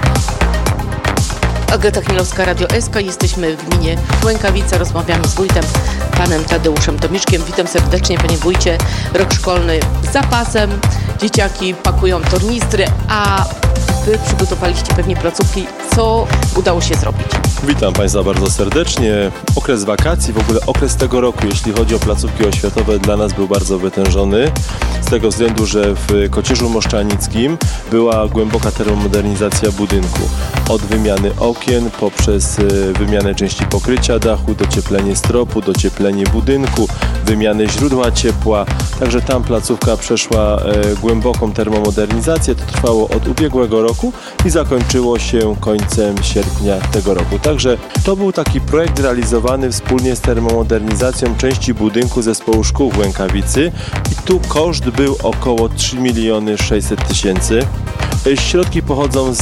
Agata Chmielowska, Radio S K. Jesteśmy w gminie Łękawice. Rozmawiamy z wójtem, panem Tadeuszem Tomiszkiem. Witam serdecznie, panie wójcie. Rok szkolny z zapasem. Dzieciaki pakują tornistry, a wy przygotowaliście pewnie placówki. Co udało się zrobić? Witam Państwa bardzo serdecznie. Okres wakacji, w ogóle okres tego roku, jeśli chodzi o placówki oświatowe, dla nas był bardzo wytężony. Z tego względu, że w Kocierzu Moszczanickim była głęboka termomodernizacja budynku. Od wymiany okien, poprzez wymianę części pokrycia dachu, docieplenie stropu, docieplenie budynku, wymianę źródła ciepła. Także tam placówka przeszła głęboką termomodernizację. To trwało od ubiegłego roku i zakończyło się końcem sierpnia tego roku. Także to był taki projekt realizowany wspólnie z termomodernizacją części budynku Zespołu Szkół w Łękawicy i tu koszt był około trzy miliony sześćset tysięcy. Środki pochodzą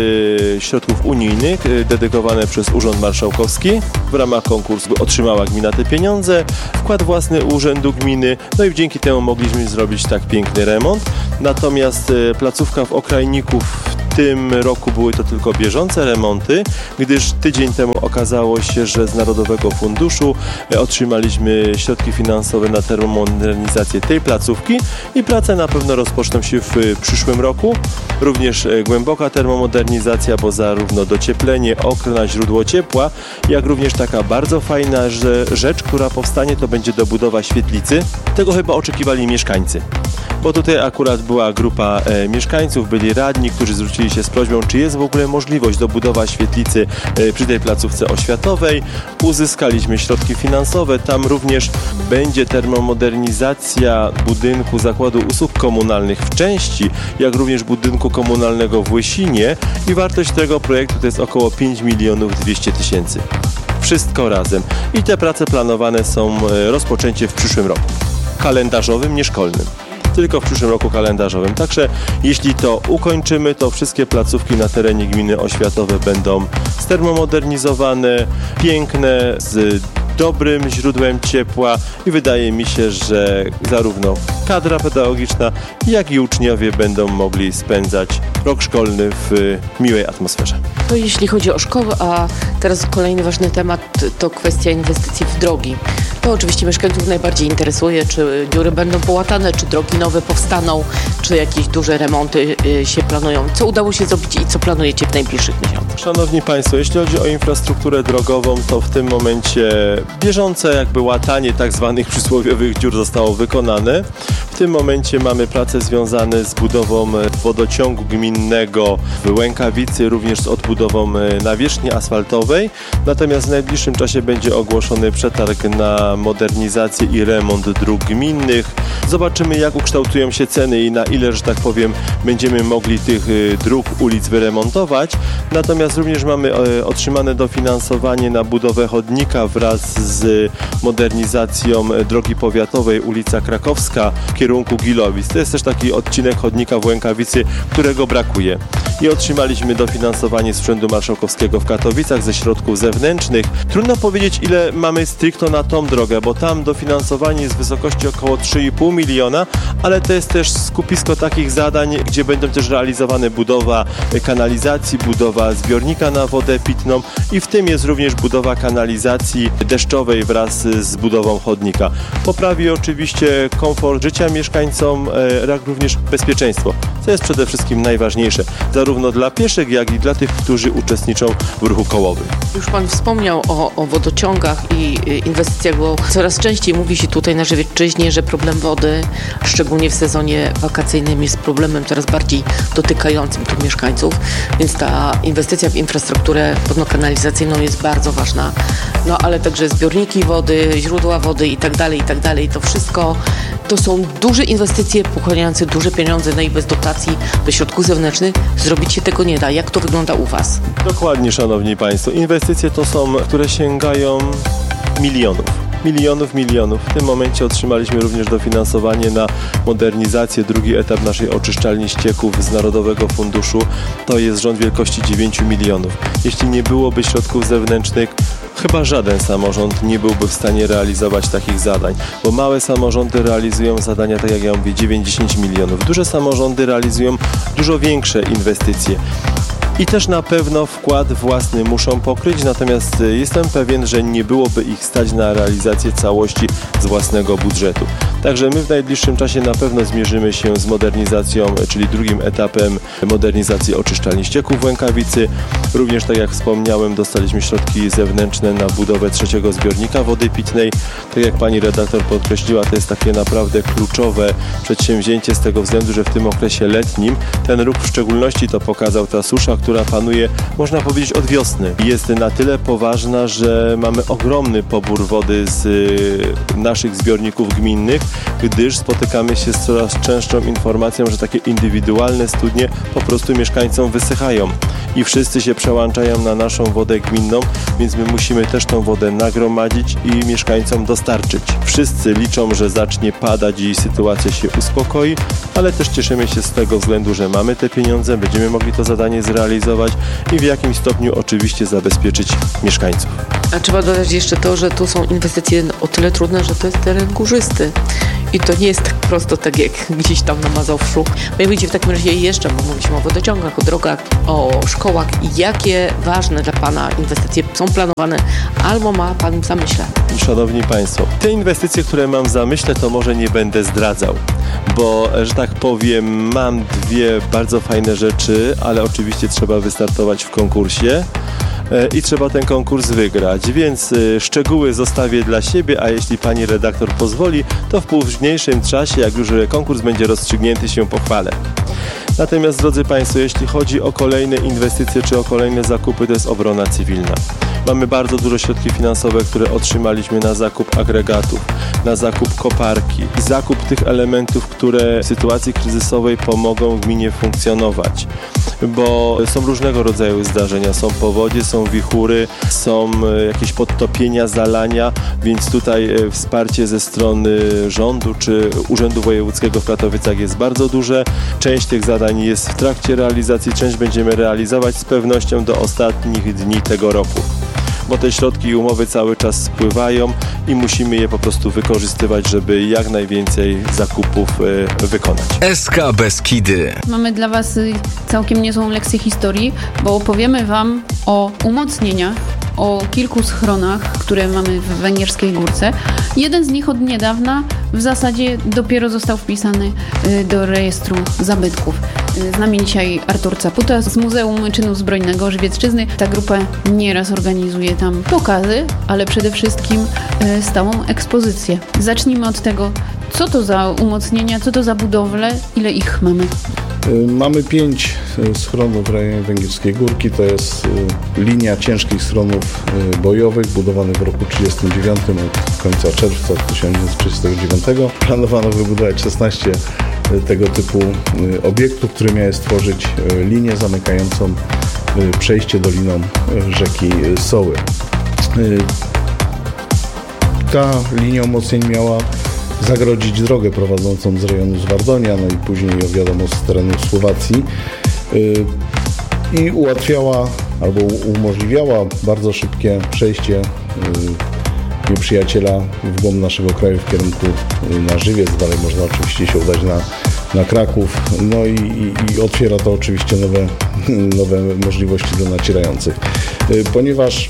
z środków unijnych dedykowane przez Urząd Marszałkowski. W ramach konkursu otrzymała gmina te pieniądze, wkład własny urzędu gminy, no i dzięki temu mogliśmy zrobić tak piękny remont. Natomiast placówka w Okrajniku w tym roku były to tylko bieżące remonty, gdyż tydzień temu okazało się, że z Narodowego Funduszu otrzymaliśmy środki finansowe na termomodernizację tej placówki i prace na pewno rozpoczną się w przyszłym roku. Również głęboka termomodernizacja, bo zarówno docieplenie, okna, źródło ciepła, jak również taka bardzo fajna rzecz, która powstanie, to będzie dobudowa świetlicy. Tego chyba oczekiwali mieszkańcy. Bo tutaj akurat była grupa e, mieszkańców, byli radni, którzy zwrócili się z prośbą, czy jest w ogóle możliwość dobudowa świetlicy e, przy tej placówce oświatowej. Uzyskaliśmy środki finansowe, tam również będzie termomodernizacja budynku Zakładu Usług Komunalnych w części, jak również budynku komunalnego w Łysinie i wartość tego projektu to jest około pięć milionów dwieście tysięcy. Wszystko razem. I te prace planowane są e, rozpoczęcie w przyszłym roku. Kalendarzowym, nie szkolnym. Tylko w przyszłym roku kalendarzowym. Także jeśli to ukończymy, to wszystkie placówki na terenie gminy oświatowe będą stermomodernizowane, piękne, z dobrym źródłem ciepła i wydaje mi się, że zarówno kadra pedagogiczna, jak i uczniowie będą mogli spędzać rok szkolny w miłej atmosferze. To jeśli chodzi o szkołę, a teraz kolejny ważny temat to kwestia inwestycji w drogi. To oczywiście mieszkańców najbardziej interesuje, czy dziury będą połatane, czy drogi nowe powstaną, czy jakieś duże remonty się planują. Co udało się zrobić i co planujecie w najbliższych miesiącach? Szanowni Państwo, jeśli chodzi o infrastrukturę drogową, to w tym momencie bieżące jakby łatanie tak zwanych przysłowiowych dziur zostało wykonane. W tym momencie mamy prace związane z budową wodociągu gminnego w Łękawicy, również z odbudową nawierzchni asfaltowej. Natomiast w najbliższym czasie będzie ogłoszony przetarg na modernizację i remont dróg gminnych. Zobaczymy, jak ukształtują się ceny i na ile, że tak powiem, będziemy mogli tych dróg, ulic wyremontować. Natomiast również mamy otrzymane dofinansowanie na budowę chodnika wraz z modernizacją drogi powiatowej ulica Krakowska w kierunku Gilowic. To jest też taki odcinek chodnika w Łękawicy, którego brakuje. I otrzymaliśmy dofinansowanie z Urzędu Marszałkowskiego w Katowicach ze środków zewnętrznych. Trudno powiedzieć, ile mamy stricto na tą drogę, bo tam dofinansowanie jest w wysokości około trzy i pół miliona, ale to jest też skupisko takich zadań, gdzie będą też realizowane budowa kanalizacji, budowa zbiornika na wodę pitną i w tym jest również budowa kanalizacji deszczowej wraz z budową chodnika. Poprawi oczywiście komfort życia mieszkańcom, jak również bezpieczeństwo, co jest przede wszystkim najważniejsze, zarówno dla pieszych, jak i dla tych, którzy uczestniczą w ruchu kołowym. Już Pan wspomniał o, o wodociągach i inwestycjach, bo coraz częściej mówi się tutaj na Żywiecczyźnie, że problem wody, szczególnie w sezonie wakacyjnym, jest problemem coraz bardziej dotykającym tu mieszkańców, więc ta inwestycja w infrastrukturę wodno-kanalizacyjną jest bardzo ważna. No ale także zbiorniki wody, źródła wody i tak dalej, i tak dalej. To wszystko to są duże inwestycje pochłaniające duże pieniądze, no i bez dotacji, bez środków zewnętrznych zrobić się tego nie da. Jak to wygląda u Was? Dokładnie, Szanowni Państwo. Inwestycje to są, które sięgają milionów. Milionów, milionów. W tym momencie otrzymaliśmy również dofinansowanie na modernizację, drugi etap naszej oczyszczalni ścieków z Narodowego Funduszu. To jest rząd wielkości dziewięć milionów. Jeśli nie byłoby środków zewnętrznych, chyba żaden samorząd nie byłby w stanie realizować takich zadań, bo małe samorządy realizują zadania, tak jak ja mówię, dziewięć do dziesięciu milionów. Duże samorządy realizują dużo większe inwestycje. i też na pewno wkład własny muszą pokryć, natomiast jestem pewien, że nie byłoby ich stać na realizację całości z własnego budżetu. Także my w najbliższym czasie na pewno zmierzymy się z modernizacją, czyli drugim etapem modernizacji oczyszczalni ścieków w Łękawicy. Również, tak jak wspomniałem, dostaliśmy środki zewnętrzne na budowę trzeciego zbiornika wody pitnej. Tak jak pani redaktor podkreśliła, to jest takie naprawdę kluczowe przedsięwzięcie z tego względu, że w tym okresie letnim ten ruch w szczególności to pokazał ta susza, która panuje, można powiedzieć, od wiosny. Jest na tyle poważna, że mamy ogromny pobór wody z naszych zbiorników gminnych, gdyż spotykamy się z coraz częstszą informacją, że takie indywidualne studnie po prostu mieszkańcom wysychają i wszyscy się przełączają na naszą wodę gminną, więc my musimy też tą wodę nagromadzić i mieszkańcom dostarczyć. Wszyscy liczą, że zacznie padać i sytuacja się uspokoi, ale też cieszymy się z tego względu, że mamy te pieniądze, będziemy mogli to zadanie zrealizować i w jakimś stopniu oczywiście zabezpieczyć mieszkańców. A trzeba dodać jeszcze to, że tu są inwestycje o tyle trudne, że to jest teren górzysty. I to nie jest tak prosto, tak jak gdzieś tam na Mazowszu. Mianowicie w takim razie jeszcze, bo mówiliśmy o wodociągach, o drogach, o szkołach i jakie ważne dla Pana inwestycje są planowane albo ma Pan w zamyśle? Szanowni Państwo, te inwestycje, które mam w zamyśle, to może nie będę zdradzał, bo, że tak powiem, mam dwie bardzo fajne rzeczy, ale oczywiście trzeba wystartować w konkursie i trzeba ten konkurs wygrać, więc szczegóły zostawię dla siebie, a jeśli pani redaktor pozwoli, to w późniejszym czasie, jak już konkurs będzie rozstrzygnięty, się pochwalę. Natomiast, drodzy Państwo, jeśli chodzi o kolejne inwestycje czy o kolejne zakupy, to jest obrona cywilna. Mamy bardzo dużo środki finansowe, które otrzymaliśmy na zakup agregatów, na zakup koparki, zakup tych elementów, które w sytuacji kryzysowej pomogą gminie funkcjonować. Bo są różnego rodzaju zdarzenia, są powodzie, są wichury, są jakieś podtopienia, zalania, więc tutaj wsparcie ze strony rządu czy Urzędu Wojewódzkiego w Katowicach jest bardzo duże. Część tych zadań jest w trakcie realizacji, część będziemy realizować z pewnością do ostatnich dni tego roku. Bo te środki i umowy cały czas spływają i musimy je po prostu wykorzystywać, żeby jak najwięcej zakupów y, wykonać. S K Beskidy. Mamy dla Was całkiem niezłą lekcję historii, bo opowiemy Wam o umocnieniach, o kilku schronach, które mamy w Węgierskiej Górce. Jeden z nich od niedawna w zasadzie dopiero został wpisany do rejestru zabytków. Z nami dzisiaj Artur Caputa z Muzeum Czynu Zbrojnego Żywiecczyzny. Ta grupa nieraz organizuje tam pokazy, ale przede wszystkim stałą ekspozycję. Zacznijmy od tego, co to za umocnienia, co to za budowle, ile ich mamy? Mamy pięć schronów w rejonie Węgierskiej Górki. To jest linia ciężkich schronów bojowych budowanych w roku trzydziestym dziewiątym od końca czerwca tysiąc dziewięćset trzydziestego dziewiątego. Planowano wybudować szesnaście tego typu obiektów, które miały stworzyć linię zamykającą przejście doliną rzeki Soły. Ta linia umocnień miała zagrodzić drogę prowadzącą z rejonu Zwardonia, no i później, wiadomo, z terenu Słowacji i ułatwiała albo umożliwiała bardzo szybkie przejście nieprzyjaciela w głąb naszego kraju w kierunku na Żywiec. Dalej można oczywiście się udać na, na Kraków, no i, i, i otwiera to oczywiście nowe, nowe możliwości dla nacierających. Ponieważ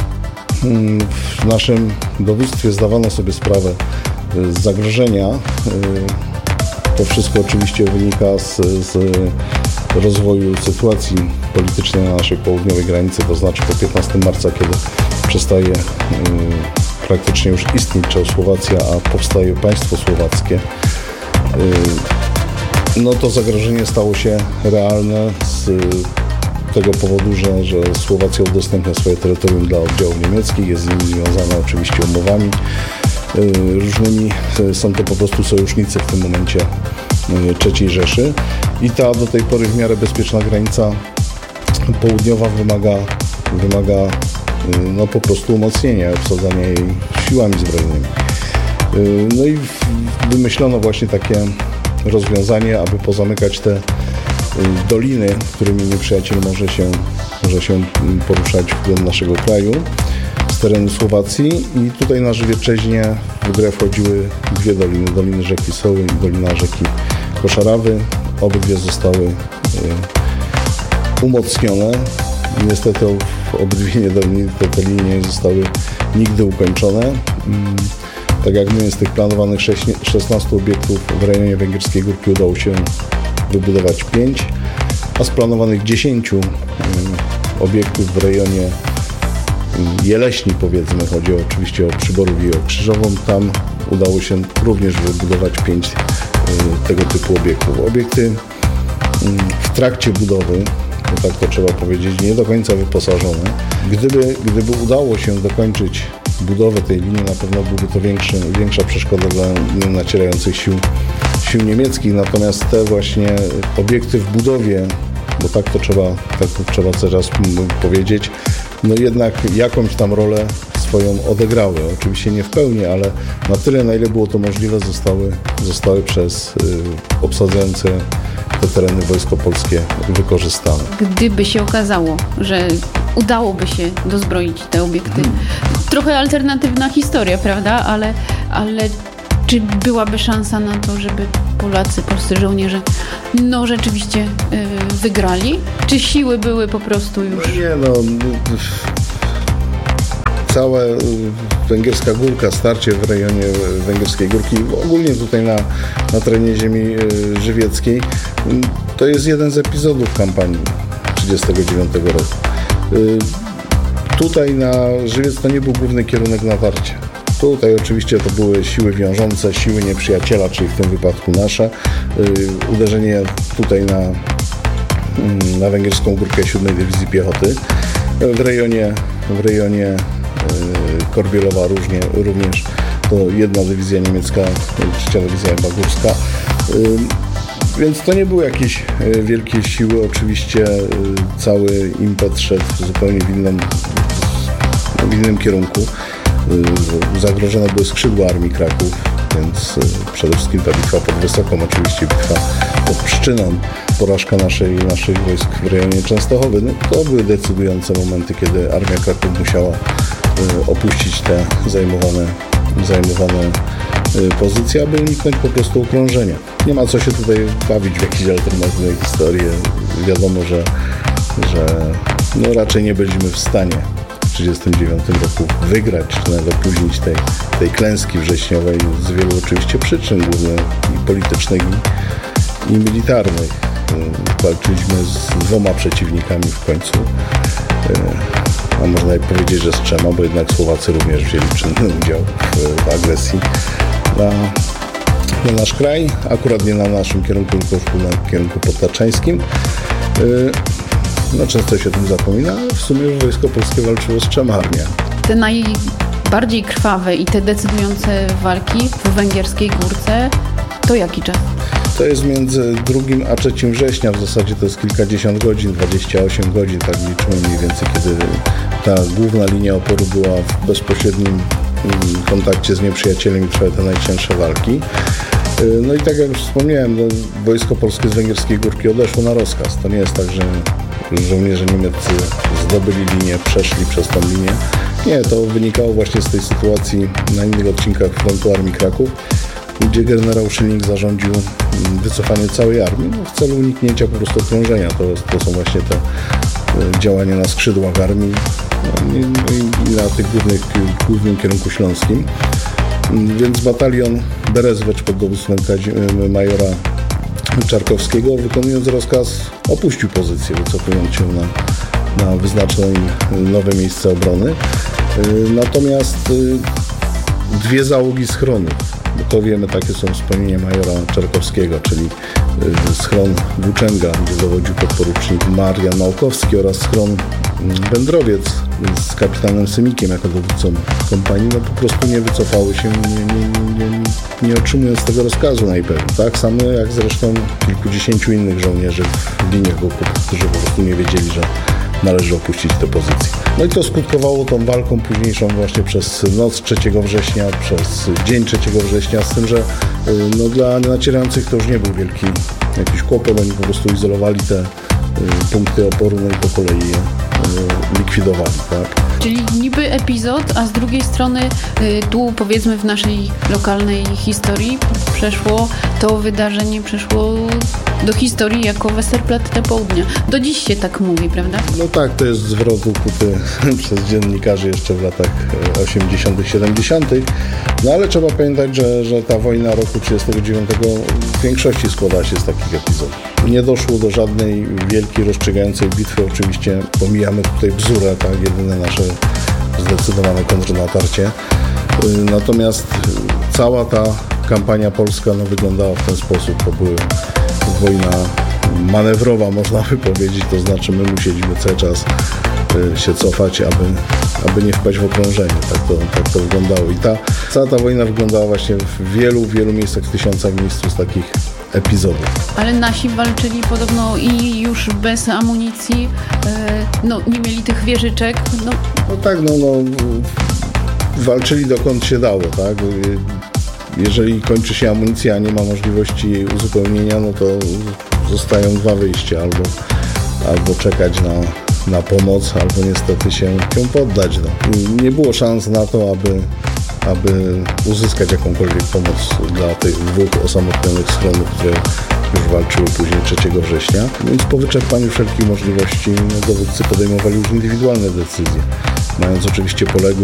w naszym dowództwie zdawano sobie sprawę z zagrożenia. To wszystko oczywiście wynika z, z rozwoju sytuacji politycznej na naszej południowej granicy, to znaczy po piętnastego marca, kiedy przestaje praktycznie już istnieć Czechosłowacja, a powstaje państwo słowackie. No to zagrożenie stało się realne z tego powodu, że, że Słowacja udostępnia swoje terytorium dla oddziałów niemieckich, jest z nimi związana oczywiście umowami różnymi, są to po prostu sojusznicy w tym momencie trzeciej Rzeszy i ta do tej pory w miarę bezpieczna granica południowa wymaga, wymaga no po prostu umocnienia, obsadzania jej siłami zbrojnymi. No i wymyślono właśnie takie rozwiązanie, aby pozamykać te doliny, którymi nieprzyjaciel może się, może się poruszać w głąb naszego kraju z terenu Słowacji i tutaj na Żywiecczyźnie w grę wchodziły dwie doliny, doliny rzeki Soły i dolina rzeki Koszarawy. Obydwie zostały umocnione. Niestety obydwie niedolne te, te linie nie zostały nigdy ukończone. Tak jak mówię, z tych planowanych szesnastu obiektów w rejonie Węgierskiej Górki udało się wybudować pięć, a z planowanych dziesięciu obiektów w rejonie Jeleśni, powiedzmy, chodzi oczywiście o Przyborów i o Krzyżową, tam udało się również wybudować pięć tego typu obiektów. Obiekty w trakcie budowy, tak to trzeba powiedzieć, nie do końca wyposażone. Gdyby, gdyby udało się dokończyć budowę tej linii, na pewno byłby to większy, większa przeszkoda dla nacierających sił, sił niemieckich, natomiast te właśnie obiekty w budowie, bo tak to trzeba, tak to trzeba teraz powiedzieć, no jednak jakąś tam rolę swoją odegrały. Oczywiście nie w pełni, ale na tyle, na ile było to możliwe, zostały, zostały przez y, obsadzające te tereny Wojsko Polskie wykorzystane. Gdyby się okazało, że udałoby się dozbroić te obiekty, hmm. trochę alternatywna historia, prawda? Ale, ale czy byłaby szansa na to, żeby Polacy, polscy żołnierze no rzeczywiście yy, wygrali? Czy siły były po prostu już... No nie, no... Cała Węgierska Górka, starcie w rejonie Węgierskiej Górki, ogólnie tutaj na, na terenie ziemi żywieckiej, to jest jeden z epizodów kampanii trzydziestego dziewiątego roku. Tutaj na Żywiec to nie był główny kierunek natarcia. Tutaj oczywiście to były siły wiążące, siły nieprzyjaciela, czyli w tym wypadku nasze. Uderzenie tutaj na, na Węgierską Górkę siódmej Dywizji Piechoty. W rejonie, w rejonie Korbielowa różnie, również to jedna dywizja niemiecka, trzecia dywizja Bagórska. Więc to nie były jakieś wielkie siły. Oczywiście cały impet szedł zupełnie w, inną, w innym kierunku. Zagrożone były skrzydła Armii Kraków, więc przede wszystkim ta bitwa pod Wysoką, oczywiście bitwa pod Pszczyną, porażka naszej, naszych wojsk w rejonie Częstochowy. No, to były decydujące momenty, kiedy Armia Kraków musiała opuścić te zajmowane, zajmowane pozycje, aby uniknąć po prostu okrążenia. Nie ma co się tutaj bawić w jakieś alternatywne historie. Wiadomo, że, że no raczej nie byliśmy w stanie w tysiąc dziewięćset trzydziestym dziewiątym roku wygrać, czy nawet opóźnić tej, tej klęski wrześniowej z wielu oczywiście przyczyn, głównie i politycznych, i, i militarnych. Walczyliśmy z dwoma przeciwnikami w końcu. A można powiedzieć, że z trzema, bo jednak Słowacy również wzięli czynny udział w, w agresji na, na nasz kraj, akurat nie na naszym kierunku, tylko na kierunku podtaczańskim. No często się o tym zapomina, ale w sumie Wojsko Polskie walczyło z trzema armiami. Te najbardziej krwawe i te decydujące walki w Węgierskiej Górce, to jaki czas? To jest między drugim a trzecim września, w zasadzie to jest kilkadziesiąt godzin, dwadzieścia osiem godzin, tak liczymy mniej więcej, kiedy ta główna linia oporu była w bezpośrednim kontakcie z nieprzyjacielem i trwały te najcięższe walki. No i tak jak już wspomniałem, no, Wojsko Polskie z Węgierskiej Górki odeszło na rozkaz. To nie jest tak, że żołnierze niemieccy zdobyli linię, przeszli przez tą linię. Nie, to wynikało właśnie z tej sytuacji na innych odcinkach frontu Armii Kraków, gdzie generał Schilling zarządził wycofanie całej armii no, w celu uniknięcia po prostu okrążenia. To, to są właśnie te działania na skrzydłach armii no, i, i na tych głównych, głównym kierunku śląskim. Więc batalion Berezwecz pod dowództwem majora Czarkowskiego, wykonując rozkaz, opuścił pozycję, wycofując się na, na wyznaczone im nowe miejsce obrony. Natomiast dwie załogi schronów, bo to wiemy, takie są wspomnienia majora Czarkowskiego, czyli schron Włóczęga, gdzie dowodził podporucznik Marian Małkowski, oraz schron Wędrowiec z kapitanem Symikiem jako dowódcą kompanii, no po prostu nie wycofały się, nie, nie, nie, nie otrzymując tego rozkazu najpewniej. Tak samo jak zresztą kilkudziesięciu innych żołnierzy w liniach okopów, którzy po prostu nie wiedzieli, że należy opuścić tę pozycję. No i to skutkowało tą walką późniejszą właśnie przez noc trzeciego września, przez dzień trzeciego września, z tym, że no, dla nacierających to już nie był wielki jakiś kłopot, oni po prostu izolowali te punkty oporu, no i po kolei je likwidowali. Tak? Czyli niby epizod, a z drugiej strony tu powiedzmy w naszej lokalnej historii przeszło to wydarzenie, przeszło do historii jako Westerplatte Południa. Do dziś się tak mówi, prawda? No tak, to jest zwrot ukuty przez dziennikarzy jeszcze w latach osiemdziesiątych, siedemdziesiątych. No ale trzeba pamiętać, że, że ta wojna roku trzydziestego dziewiątego w większości składała się z takich epizodów. Nie doszło do żadnej wielkiej, rozstrzygającej bitwy. Oczywiście pomijamy tutaj Bzurę, tak, jedyne nasze zdecydowane kontrnatarcie. Natomiast cała ta kampania polska no, wyglądała w ten sposób. To była wojna manewrowa, można by powiedzieć, to znaczy my musieliśmy cały czas się cofać, aby, aby nie wpaść w okrążenie. Tak to, tak to wyglądało. I ta, cała ta wojna wyglądała właśnie w wielu, wielu miejscach, w tysiącach miejsc z takich epizodów. Ale nasi walczyli podobno i już bez amunicji, no nie mieli tych wieżyczek. No, no tak, no, no walczyli dokąd się dało, tak? Jeżeli kończy się amunicja, a nie ma możliwości jej uzupełnienia, no to zostają dwa wyjścia. Albo, albo czekać na, na pomoc, albo niestety się, się poddać. No. Nie było szans na to, aby, aby uzyskać jakąkolwiek pomoc dla tych dwóch osamotnionych schronów, które już walczyły później trzeciego września. Więc po wyczerpaniu wszelkich możliwości no, dowódcy podejmowali już indywidualne decyzje. Mając oczywiście poległych,